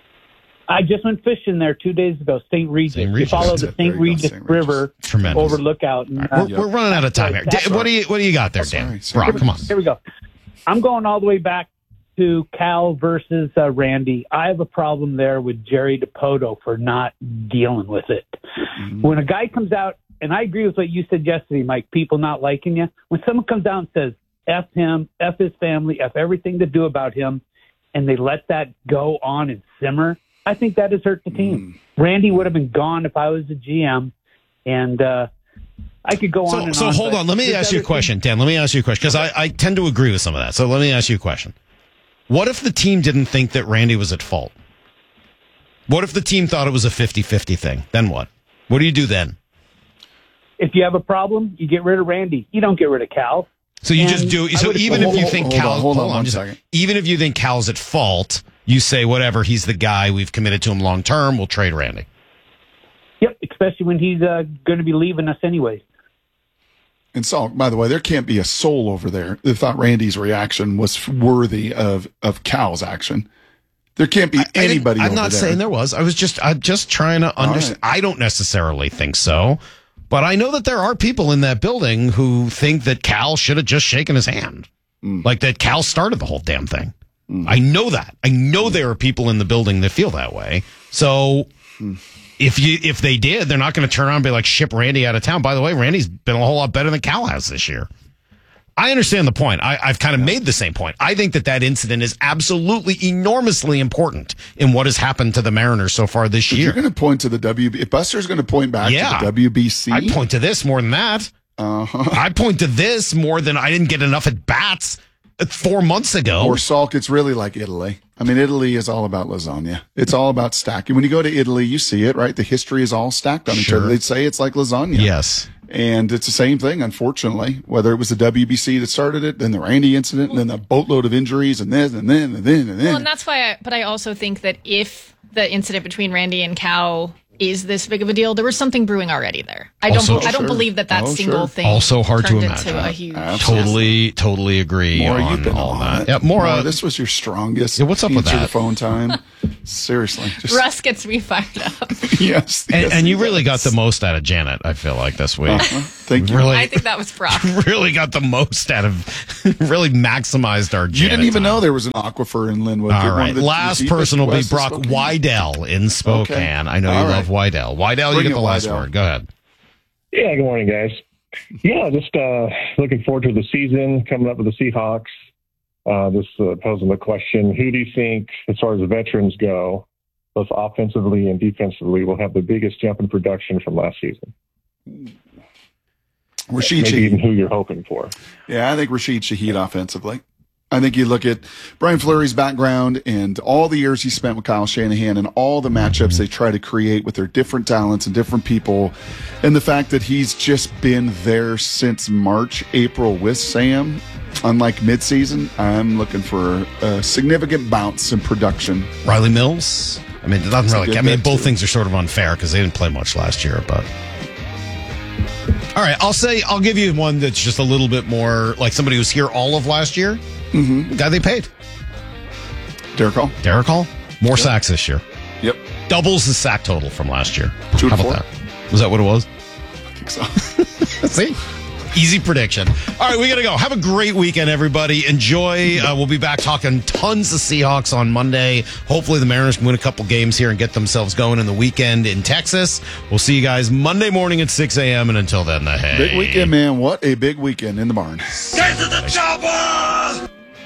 Speaker 10: I just went fishing there two days ago, Saint Regis.
Speaker 2: Saint Regis.
Speaker 10: You follow the Saint Regis, Saint Regis River
Speaker 2: Tremendous.
Speaker 10: over Lookout. And,
Speaker 2: uh, we're, we're running out of time here. Dan, what do you What do you got there, Dan?
Speaker 3: Sorry, sorry.
Speaker 2: Brock, come on.
Speaker 10: Here we go. I'm going all the way back to Cal versus uh, Randy. I have a problem there with Jerry DiPoto for not dealing with it. Mm-hmm. When a guy comes out, and I agree with what you said yesterday, Mike, people not liking you. When someone comes out and says, F him, F his family, F everything to do about him, and they let that go on and simmer, I think that has hurt the team. Mm. Randy would have been gone if I was the G M, and uh, I could go
Speaker 2: so,
Speaker 10: on and
Speaker 2: so
Speaker 10: on.
Speaker 2: So hold on. Let me ask you a question, Dan. Let me ask you a question, because I, I tend to agree with some of that. So let me ask you a question. What if the team didn't think that Randy was at fault? What if the team thought it was a fifty-fifty thing? Then what? What do you do then?
Speaker 10: If you have a problem, you get rid of Randy. You don't get rid of Cal.
Speaker 2: So you and just do. So even if you
Speaker 3: hold,
Speaker 2: think
Speaker 3: hold
Speaker 2: Cal,
Speaker 3: on, hold on,
Speaker 2: hold on
Speaker 3: just
Speaker 2: second. Even if you think Cal's at fault, you say whatever. He's the guy. We've committed to him long term. We'll trade Randy.
Speaker 10: Yep, especially when he's uh, going to be leaving us anyway.
Speaker 3: And so, by the way, there can't be a soul over there that thought Randy's reaction was worthy of, of Cal's action. There can't be
Speaker 2: I,
Speaker 3: anybody
Speaker 2: I
Speaker 3: over
Speaker 2: I'm not
Speaker 3: there.
Speaker 2: saying there was. I was just I'm just trying to understand. Right. I don't necessarily think so. But I know that there are people in that building who think that Cal should have just shaken his hand. Mm. Like that Cal started the whole damn thing. Mm. I know that. I know there are people in the building that feel that way. So... Mm. If you if they did, they're not going to turn around and be like, ship Randy out of town. By the way, Randy's been a whole lot better than Cal has this year. I understand the point. I, I've kind of yeah. made the same point. I think that that incident is absolutely enormously important in what has happened to the Mariners so far this
Speaker 3: but
Speaker 2: year.
Speaker 3: You're going to point to the W B C. If Buster's going to point back
Speaker 2: yeah.
Speaker 3: to the W B C.
Speaker 2: I point to this more than that.
Speaker 3: Uh-huh.
Speaker 2: I point to this more than I didn't get enough at bats four months ago.
Speaker 3: Or Salk, it's really like Italy. I mean, Italy is all about lasagna. It's all about stacking. When you go to Italy, you see it, right? The history is all stacked on
Speaker 2: sure.
Speaker 3: each other. They'd say it's like lasagna.
Speaker 2: Yes.
Speaker 3: And it's the same thing, unfortunately, whether it was the W B C that started it, then the Randy incident, and then the boatload of injuries, and then, and then, and then, and then.
Speaker 12: Well, and that's why I, but I also think that if the incident between Randy and Cal is this big of a deal, there was something brewing already there. I
Speaker 2: also,
Speaker 12: don't, I don't
Speaker 3: sure.
Speaker 12: believe that that
Speaker 3: oh,
Speaker 12: single
Speaker 3: sure.
Speaker 12: thing
Speaker 2: also hard
Speaker 12: turned
Speaker 2: to
Speaker 12: into
Speaker 2: imagine.
Speaker 12: a huge.
Speaker 3: Absolutely.
Speaker 2: Totally, totally agree
Speaker 3: Maura,
Speaker 2: on
Speaker 3: you've been
Speaker 2: all
Speaker 3: on
Speaker 2: that.
Speaker 3: it.
Speaker 2: Yeah, Maura,
Speaker 3: Maura, this was your strongest.
Speaker 2: Yeah, what's up with
Speaker 3: answer
Speaker 2: that?
Speaker 3: the phone time. Seriously. Just,
Speaker 12: Russ gets me fired up.
Speaker 3: yes.
Speaker 2: And,
Speaker 3: yes,
Speaker 2: and you
Speaker 3: he
Speaker 2: really got
Speaker 3: does.
Speaker 2: the most out of Janet, I feel like, this week.
Speaker 3: Uh-huh. Thank you.
Speaker 2: Really,
Speaker 12: I think that was Brock.
Speaker 2: really got the most out of, really maximized our Janet.
Speaker 3: You didn't even
Speaker 2: time.
Speaker 3: know there was an aquifer in Linwood.
Speaker 2: All
Speaker 3: One of
Speaker 2: right.
Speaker 3: the-
Speaker 2: Last
Speaker 3: the deepest
Speaker 2: person will be
Speaker 3: west of
Speaker 2: Brock
Speaker 3: Spokane.
Speaker 2: Wydell in Spokane. I know
Speaker 3: All
Speaker 2: you
Speaker 3: right.
Speaker 2: love Wydell. Wydell, you
Speaker 3: Bring
Speaker 2: get
Speaker 3: it,
Speaker 2: the last
Speaker 3: Wydell.
Speaker 2: word. Go ahead.
Speaker 7: Yeah, good morning, guys. Yeah, just uh, looking forward to the season coming up with the Seahawks. Uh, just uh, posing the question, who do you think, as far as the veterans go, both offensively and defensively, will have the biggest jump in production from last season?
Speaker 3: Rashid
Speaker 7: Maybe
Speaker 3: Shaheed.
Speaker 7: even who you're hoping for.
Speaker 3: Yeah, I think Rashid Shaheed offensively. I think you look at Brian Fleury's background and all the years he spent with Kyle Shanahan and all the matchups they try to create with their different talents and different people, and the fact that he's just been there since March, April with Sam, unlike midseason, I'm looking for a significant bounce in production.
Speaker 2: Riley Mills. I mean, it doesn't
Speaker 3: That's a
Speaker 2: really.
Speaker 3: good
Speaker 2: I mean,
Speaker 3: bet,
Speaker 2: both
Speaker 3: too.
Speaker 2: things are sort of unfair because they didn't play much last year. But all right, I'll say I'll give you one that's just a little bit more like somebody who's here all of last year.
Speaker 3: Mm-hmm.
Speaker 2: The guy they paid,
Speaker 3: Derek Hall.
Speaker 2: Derek Hall, more
Speaker 3: Yep.
Speaker 2: sacks this year.
Speaker 3: Yep.
Speaker 2: Doubles the sack total from last year.
Speaker 3: Two
Speaker 2: How
Speaker 3: to
Speaker 2: about
Speaker 3: four.
Speaker 2: that? Was that what it was?
Speaker 3: I think so.
Speaker 2: See? Easy prediction. All right, we got to go. Have a great weekend, everybody. Enjoy. Uh, we'll be back talking tons of Seahawks on Monday. Hopefully, the Mariners can win a couple games here and get themselves going in the weekend in Texas. We'll see you guys Monday morning at six a.m. And until then, the hey.
Speaker 3: Big weekend, man. What a big weekend in the barn.
Speaker 4: Get to the chopper!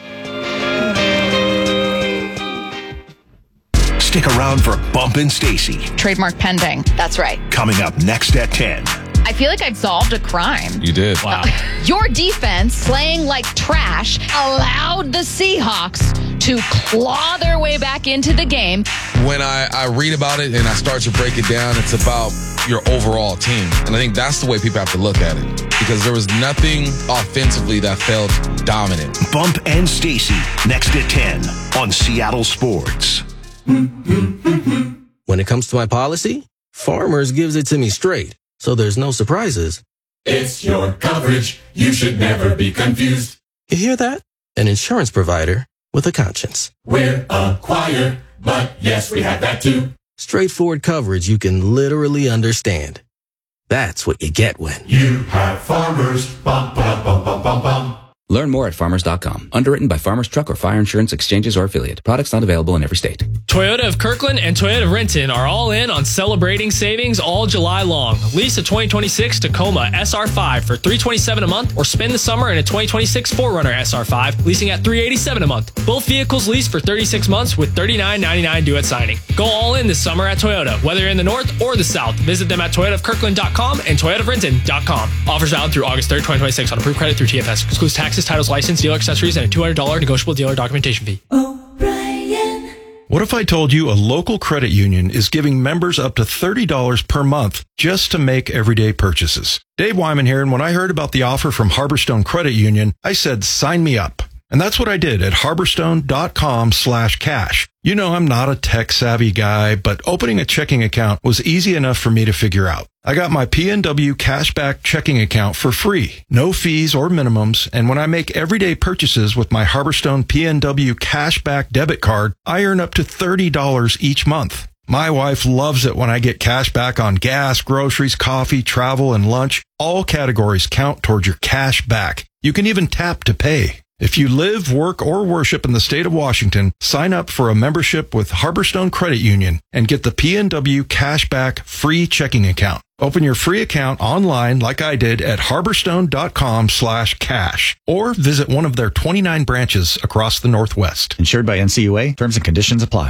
Speaker 4: Stick around for Bump and Stacy.
Speaker 5: Trademark pending. That's right.
Speaker 4: Coming up next at ten.
Speaker 5: I feel like I've solved a crime.
Speaker 11: You did.
Speaker 2: Wow.
Speaker 5: Your defense, playing like trash, allowed the Seahawks to claw their way back into the game.
Speaker 11: When I, I read about it and I start to break it down, it's about your overall team. And I think that's the way people have to look at it. Because there was nothing offensively that felt dominant.
Speaker 4: Bump and Stacy next at ten on Seattle Sports.
Speaker 15: When it comes to my policy, Farmers gives it to me straight, so there's no surprises.
Speaker 16: It's your coverage. You should never be confused.
Speaker 15: You hear that? An insurance provider with a conscience.
Speaker 16: We're a choir, but yes, we have that too.
Speaker 15: Straightforward coverage you can literally understand. That's what you get when
Speaker 16: you have Farmers. Bum, bum, bum, bum, bum, bum.
Speaker 17: Learn more at farmers dot com. Underwritten by Farmers Truck or Fire Insurance Exchanges or Affiliate. Products not available in every state.
Speaker 18: Toyota of Kirkland and Toyota of Renton are all in on celebrating savings all July long. Lease a twenty twenty-six Tacoma S R five for three hundred twenty-seven dollars a month or spend the summer in a twenty twenty-six four runner S R five, leasing at three hundred eighty-seven dollars a month. Both vehicles leased for thirty-six months with thirty-nine ninety-nine due at signing. Go all in this summer at Toyota, whether you're in the north or the south. Visit them at toyota of kirkland dot com and toyota of renton dot com. Offers valid through August third, twenty twenty-six on approved credit through T F S. Excludes taxes, titles, license, dealer accessories, and a two hundred dollars negotiable dealer documentation fee.
Speaker 24: What if I told you a local credit union is giving members up to thirty dollars per month just to make everyday purchases? Dave Wyman here, and when I heard about the offer from Harborstone Credit Union, I said, sign me up. And that's what I did at harborstone dot com slash cash. You know, I'm not a tech-savvy guy, but opening a checking account was easy enough for me to figure out. I got my P N W Cashback checking account for free, no fees or minimums, and when I make everyday purchases with my Harborstone P N W Cashback debit card, I earn up to thirty dollars each month. My wife loves it when I get cash back on gas, groceries, coffee, travel, and lunch. All categories count towards your cash back. You can even tap to pay. If you live, work, or worship in the state of Washington, sign up for a membership with Harborstone Credit Union and get the P N W Cashback free checking account. Open your free account online like I did at harborstone dot com slash cash or visit one of their twenty-nine branches across the Northwest.
Speaker 1: Insured by N C U A. Terms and conditions apply.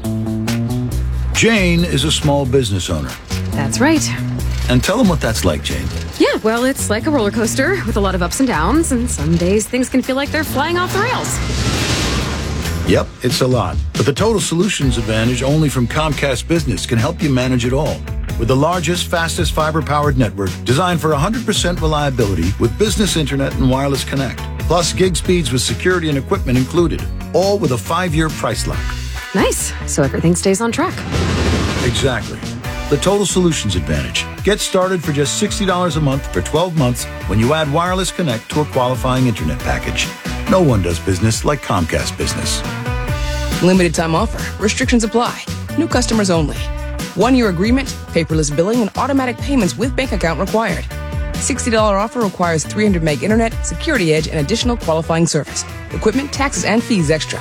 Speaker 19: Jane is a small business owner.
Speaker 21: That's right.
Speaker 19: And tell them what that's like, Jane.
Speaker 21: Yeah, well, it's like a roller coaster with a lot of ups and downs, and some days things can feel like they're flying off the rails.
Speaker 19: Yep, it's a lot. But the Total Solutions Advantage only from Comcast Business can help you manage it all. With the largest, fastest fiber-powered network designed for one hundred percent reliability with business internet and wireless connect. Plus gig speeds with security and equipment included. All with a five-year price lock.
Speaker 21: Nice. So everything stays on track.
Speaker 19: Exactly. The Total Solutions Advantage. Get started for just sixty dollars a month for twelve months when you add wireless connect to a qualifying internet package. No one does business like Comcast Business.
Speaker 8: Limited time offer. Restrictions apply. New customers only. One-year agreement, paperless billing, and automatic payments with bank account required. sixty dollars offer requires three hundred meg internet, security edge, and additional qualifying service. Equipment, taxes, and fees extra.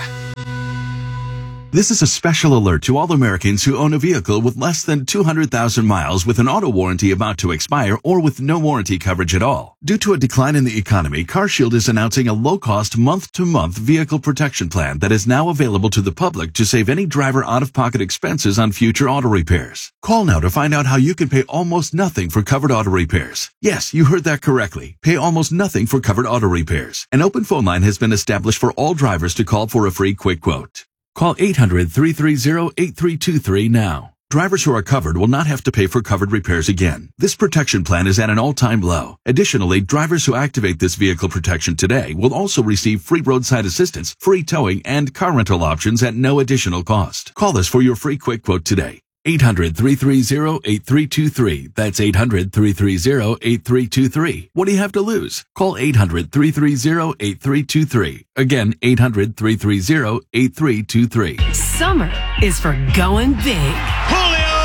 Speaker 20: This is a special alert to all Americans who own a vehicle with less than two hundred thousand miles with an auto warranty about to expire or with no warranty coverage at all. Due to a decline in the economy, CarShield is announcing a low-cost month-to-month vehicle protection plan that is now available to the public to save any driver out-of-pocket expenses on future auto repairs. Call now to find out how you can pay almost nothing for covered auto repairs. Yes, you heard that correctly. Pay almost nothing for covered auto repairs. An open phone line has been established for all drivers to call for a free quick quote. Call eight hundred, three three zero, eight three two three now. Drivers who are covered will not have to pay for covered repairs again. This protection plan is at an all-time low. Additionally, drivers who activate this vehicle protection today will also receive free roadside assistance, free towing, and car rental options at no additional cost. Call us for your free quick quote today. eight hundred, three three zero, eight three two three. That's eight hundred, three three zero, eight three two three. What do you have to lose? Call eight hundred, three three zero, eight three two three. Again, eight hundred, three three zero, eight three two three.
Speaker 22: Summer is for going big.
Speaker 23: Julio!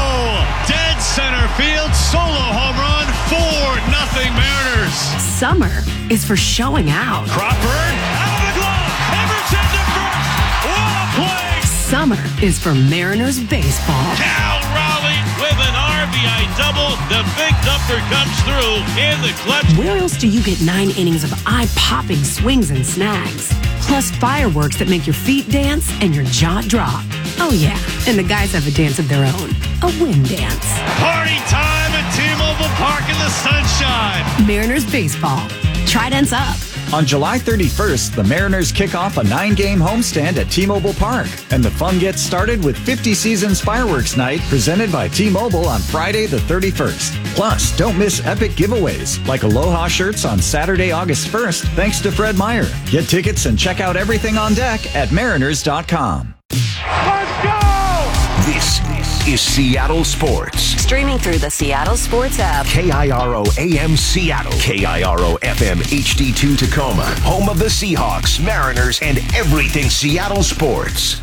Speaker 23: Dead center field, solo home run, four nothing Mariners.
Speaker 22: Summer is for showing out.
Speaker 23: Crawford, out of the glove, Everton to first. What a play!
Speaker 22: Summer is for Mariners baseball.
Speaker 23: Cal Raleigh with an R B I double. The big dumper comes through in the clutch.
Speaker 22: Where else do you get nine innings of eye-popping swings and snags? Plus fireworks that make your feet dance and your jaw drop. Oh yeah, and the guys have a dance of their own. A wind dance.
Speaker 23: Party time at T-Mobile Park in the sunshine.
Speaker 22: Mariners baseball. Tridents up.
Speaker 1: On July thirty-first, the Mariners kick off a nine-game homestand at T-Mobile Park, and the fun gets started with fifty Seasons Fireworks Night presented by T-Mobile on Friday the thirty-first. Plus, don't miss epic giveaways like Aloha shirts on Saturday, August first, thanks to Fred Meyer. Get tickets and check out everything on deck at mariners dot com.
Speaker 23: Let's go!
Speaker 4: This is Seattle Sports.
Speaker 22: Streaming through the Seattle Sports app.
Speaker 4: K I R O A M Seattle. K I R O F M H D two Tacoma. Home of the Seahawks, Mariners, and everything Seattle sports.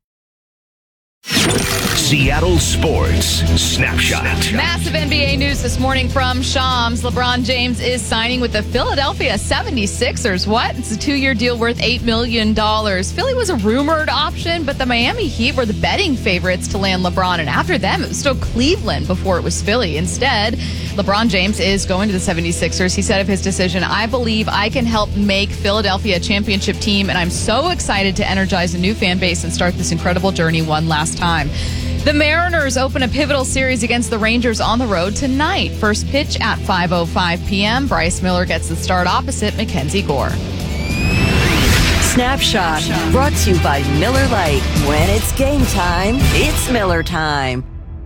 Speaker 4: Seattle Sports Snapshot.
Speaker 5: Massive N B A news this morning from Shams. LeBron James is signing with the Philadelphia seventy-sixers. What? It's a two-year deal worth eight million dollars. Philly was a rumored option, but the Miami Heat were the betting favorites to land LeBron. And after them, it was still Cleveland before it was Philly. Instead, LeBron James is going to the seventy-sixers. He said of his decision, "I believe I can help make Philadelphia a championship team, and I'm so excited to energize a new fan base and start this incredible journey one last time." The Mariners open a pivotal series against the Rangers on the road tonight. First pitch at five oh five p.m. Bryce Miller gets the start opposite Mackenzie Gore.
Speaker 22: Snapshot brought to you by Miller Lite. When it's game time, it's Miller time.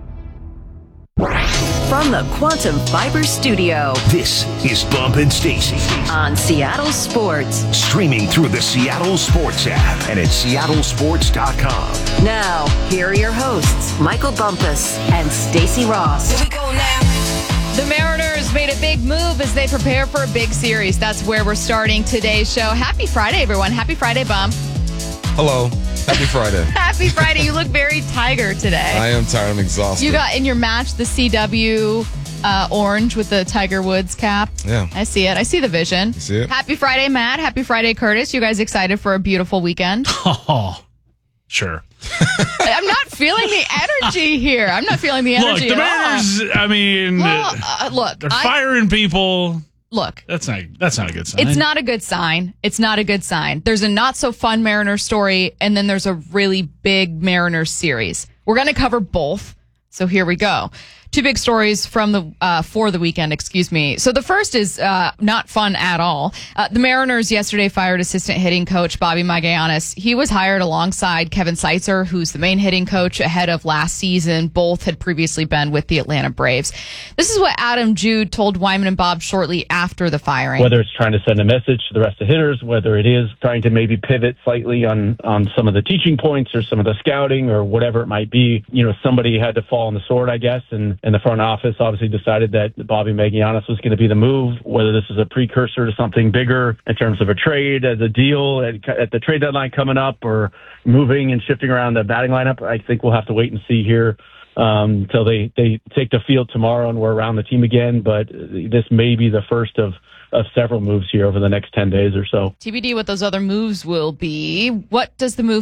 Speaker 22: From the Quantum Fiber Studio,
Speaker 4: this is Bump and Stacy
Speaker 22: on Seattle Sports.
Speaker 4: Streaming through the Seattle Sports app and at seattle sports dot com.
Speaker 22: Now, here are your hosts, Michael Bumpus and Stacy Ross.
Speaker 5: Here we go now. The Mariners made a big move as they prepare for a big series. That's where we're starting today's show. Happy Friday, everyone. Happy Friday, Bump.
Speaker 11: Hello. Happy Friday.
Speaker 5: Happy Friday. You look very tiger today.
Speaker 11: I am tired. I'm exhausted.
Speaker 5: You got in your match the C W uh, orange with the Tiger Woods cap.
Speaker 11: Yeah.
Speaker 5: I see it. I see the vision.
Speaker 11: You see it?
Speaker 5: Happy Friday, Matt. Happy Friday, Curtis. You guys excited for a beautiful weekend?
Speaker 25: Oh, sure.
Speaker 5: I'm not feeling the energy here. I'm not feeling the energy
Speaker 25: Look, the
Speaker 5: at
Speaker 25: Mariners,
Speaker 5: all.
Speaker 25: I mean,
Speaker 5: well, uh, look,
Speaker 25: they're
Speaker 5: I,
Speaker 25: firing people.
Speaker 5: Look,
Speaker 25: that's not that's not a good sign.
Speaker 5: It's not a good sign. It's not a good sign. There's a not so fun Mariners story, and then there's a really big Mariners series. We're going to cover both. So here we go. Two big stories from the uh, for the weekend, excuse me. So the first is uh, not fun at all. Uh, the Mariners yesterday fired assistant hitting coach Bobby Magallanes. He was hired alongside Kevin Seitzer, who's the main hitting coach ahead of last season. Both had previously been with the Atlanta Braves. This is what Adam Jude told Wyman and Bob shortly after the firing.
Speaker 9: Whether it's trying to send a message to the rest of the hitters, whether it is trying to maybe pivot slightly on, on some of the teaching points or some of the scouting or whatever it might be, you know, somebody had to fall on the sword, I guess, and
Speaker 6: and the front office obviously decided that Bobby Magianis was going to be the move, whether this is a precursor to something bigger in terms of a trade, as a deal at, at the trade deadline coming up, or moving and shifting around the batting lineup. I think we'll have to wait and see here um, until they, they take the field tomorrow and we're around the team again. But this may be the first of, of several moves here over the next ten days or so.
Speaker 5: T B D what those other moves will be. What does the move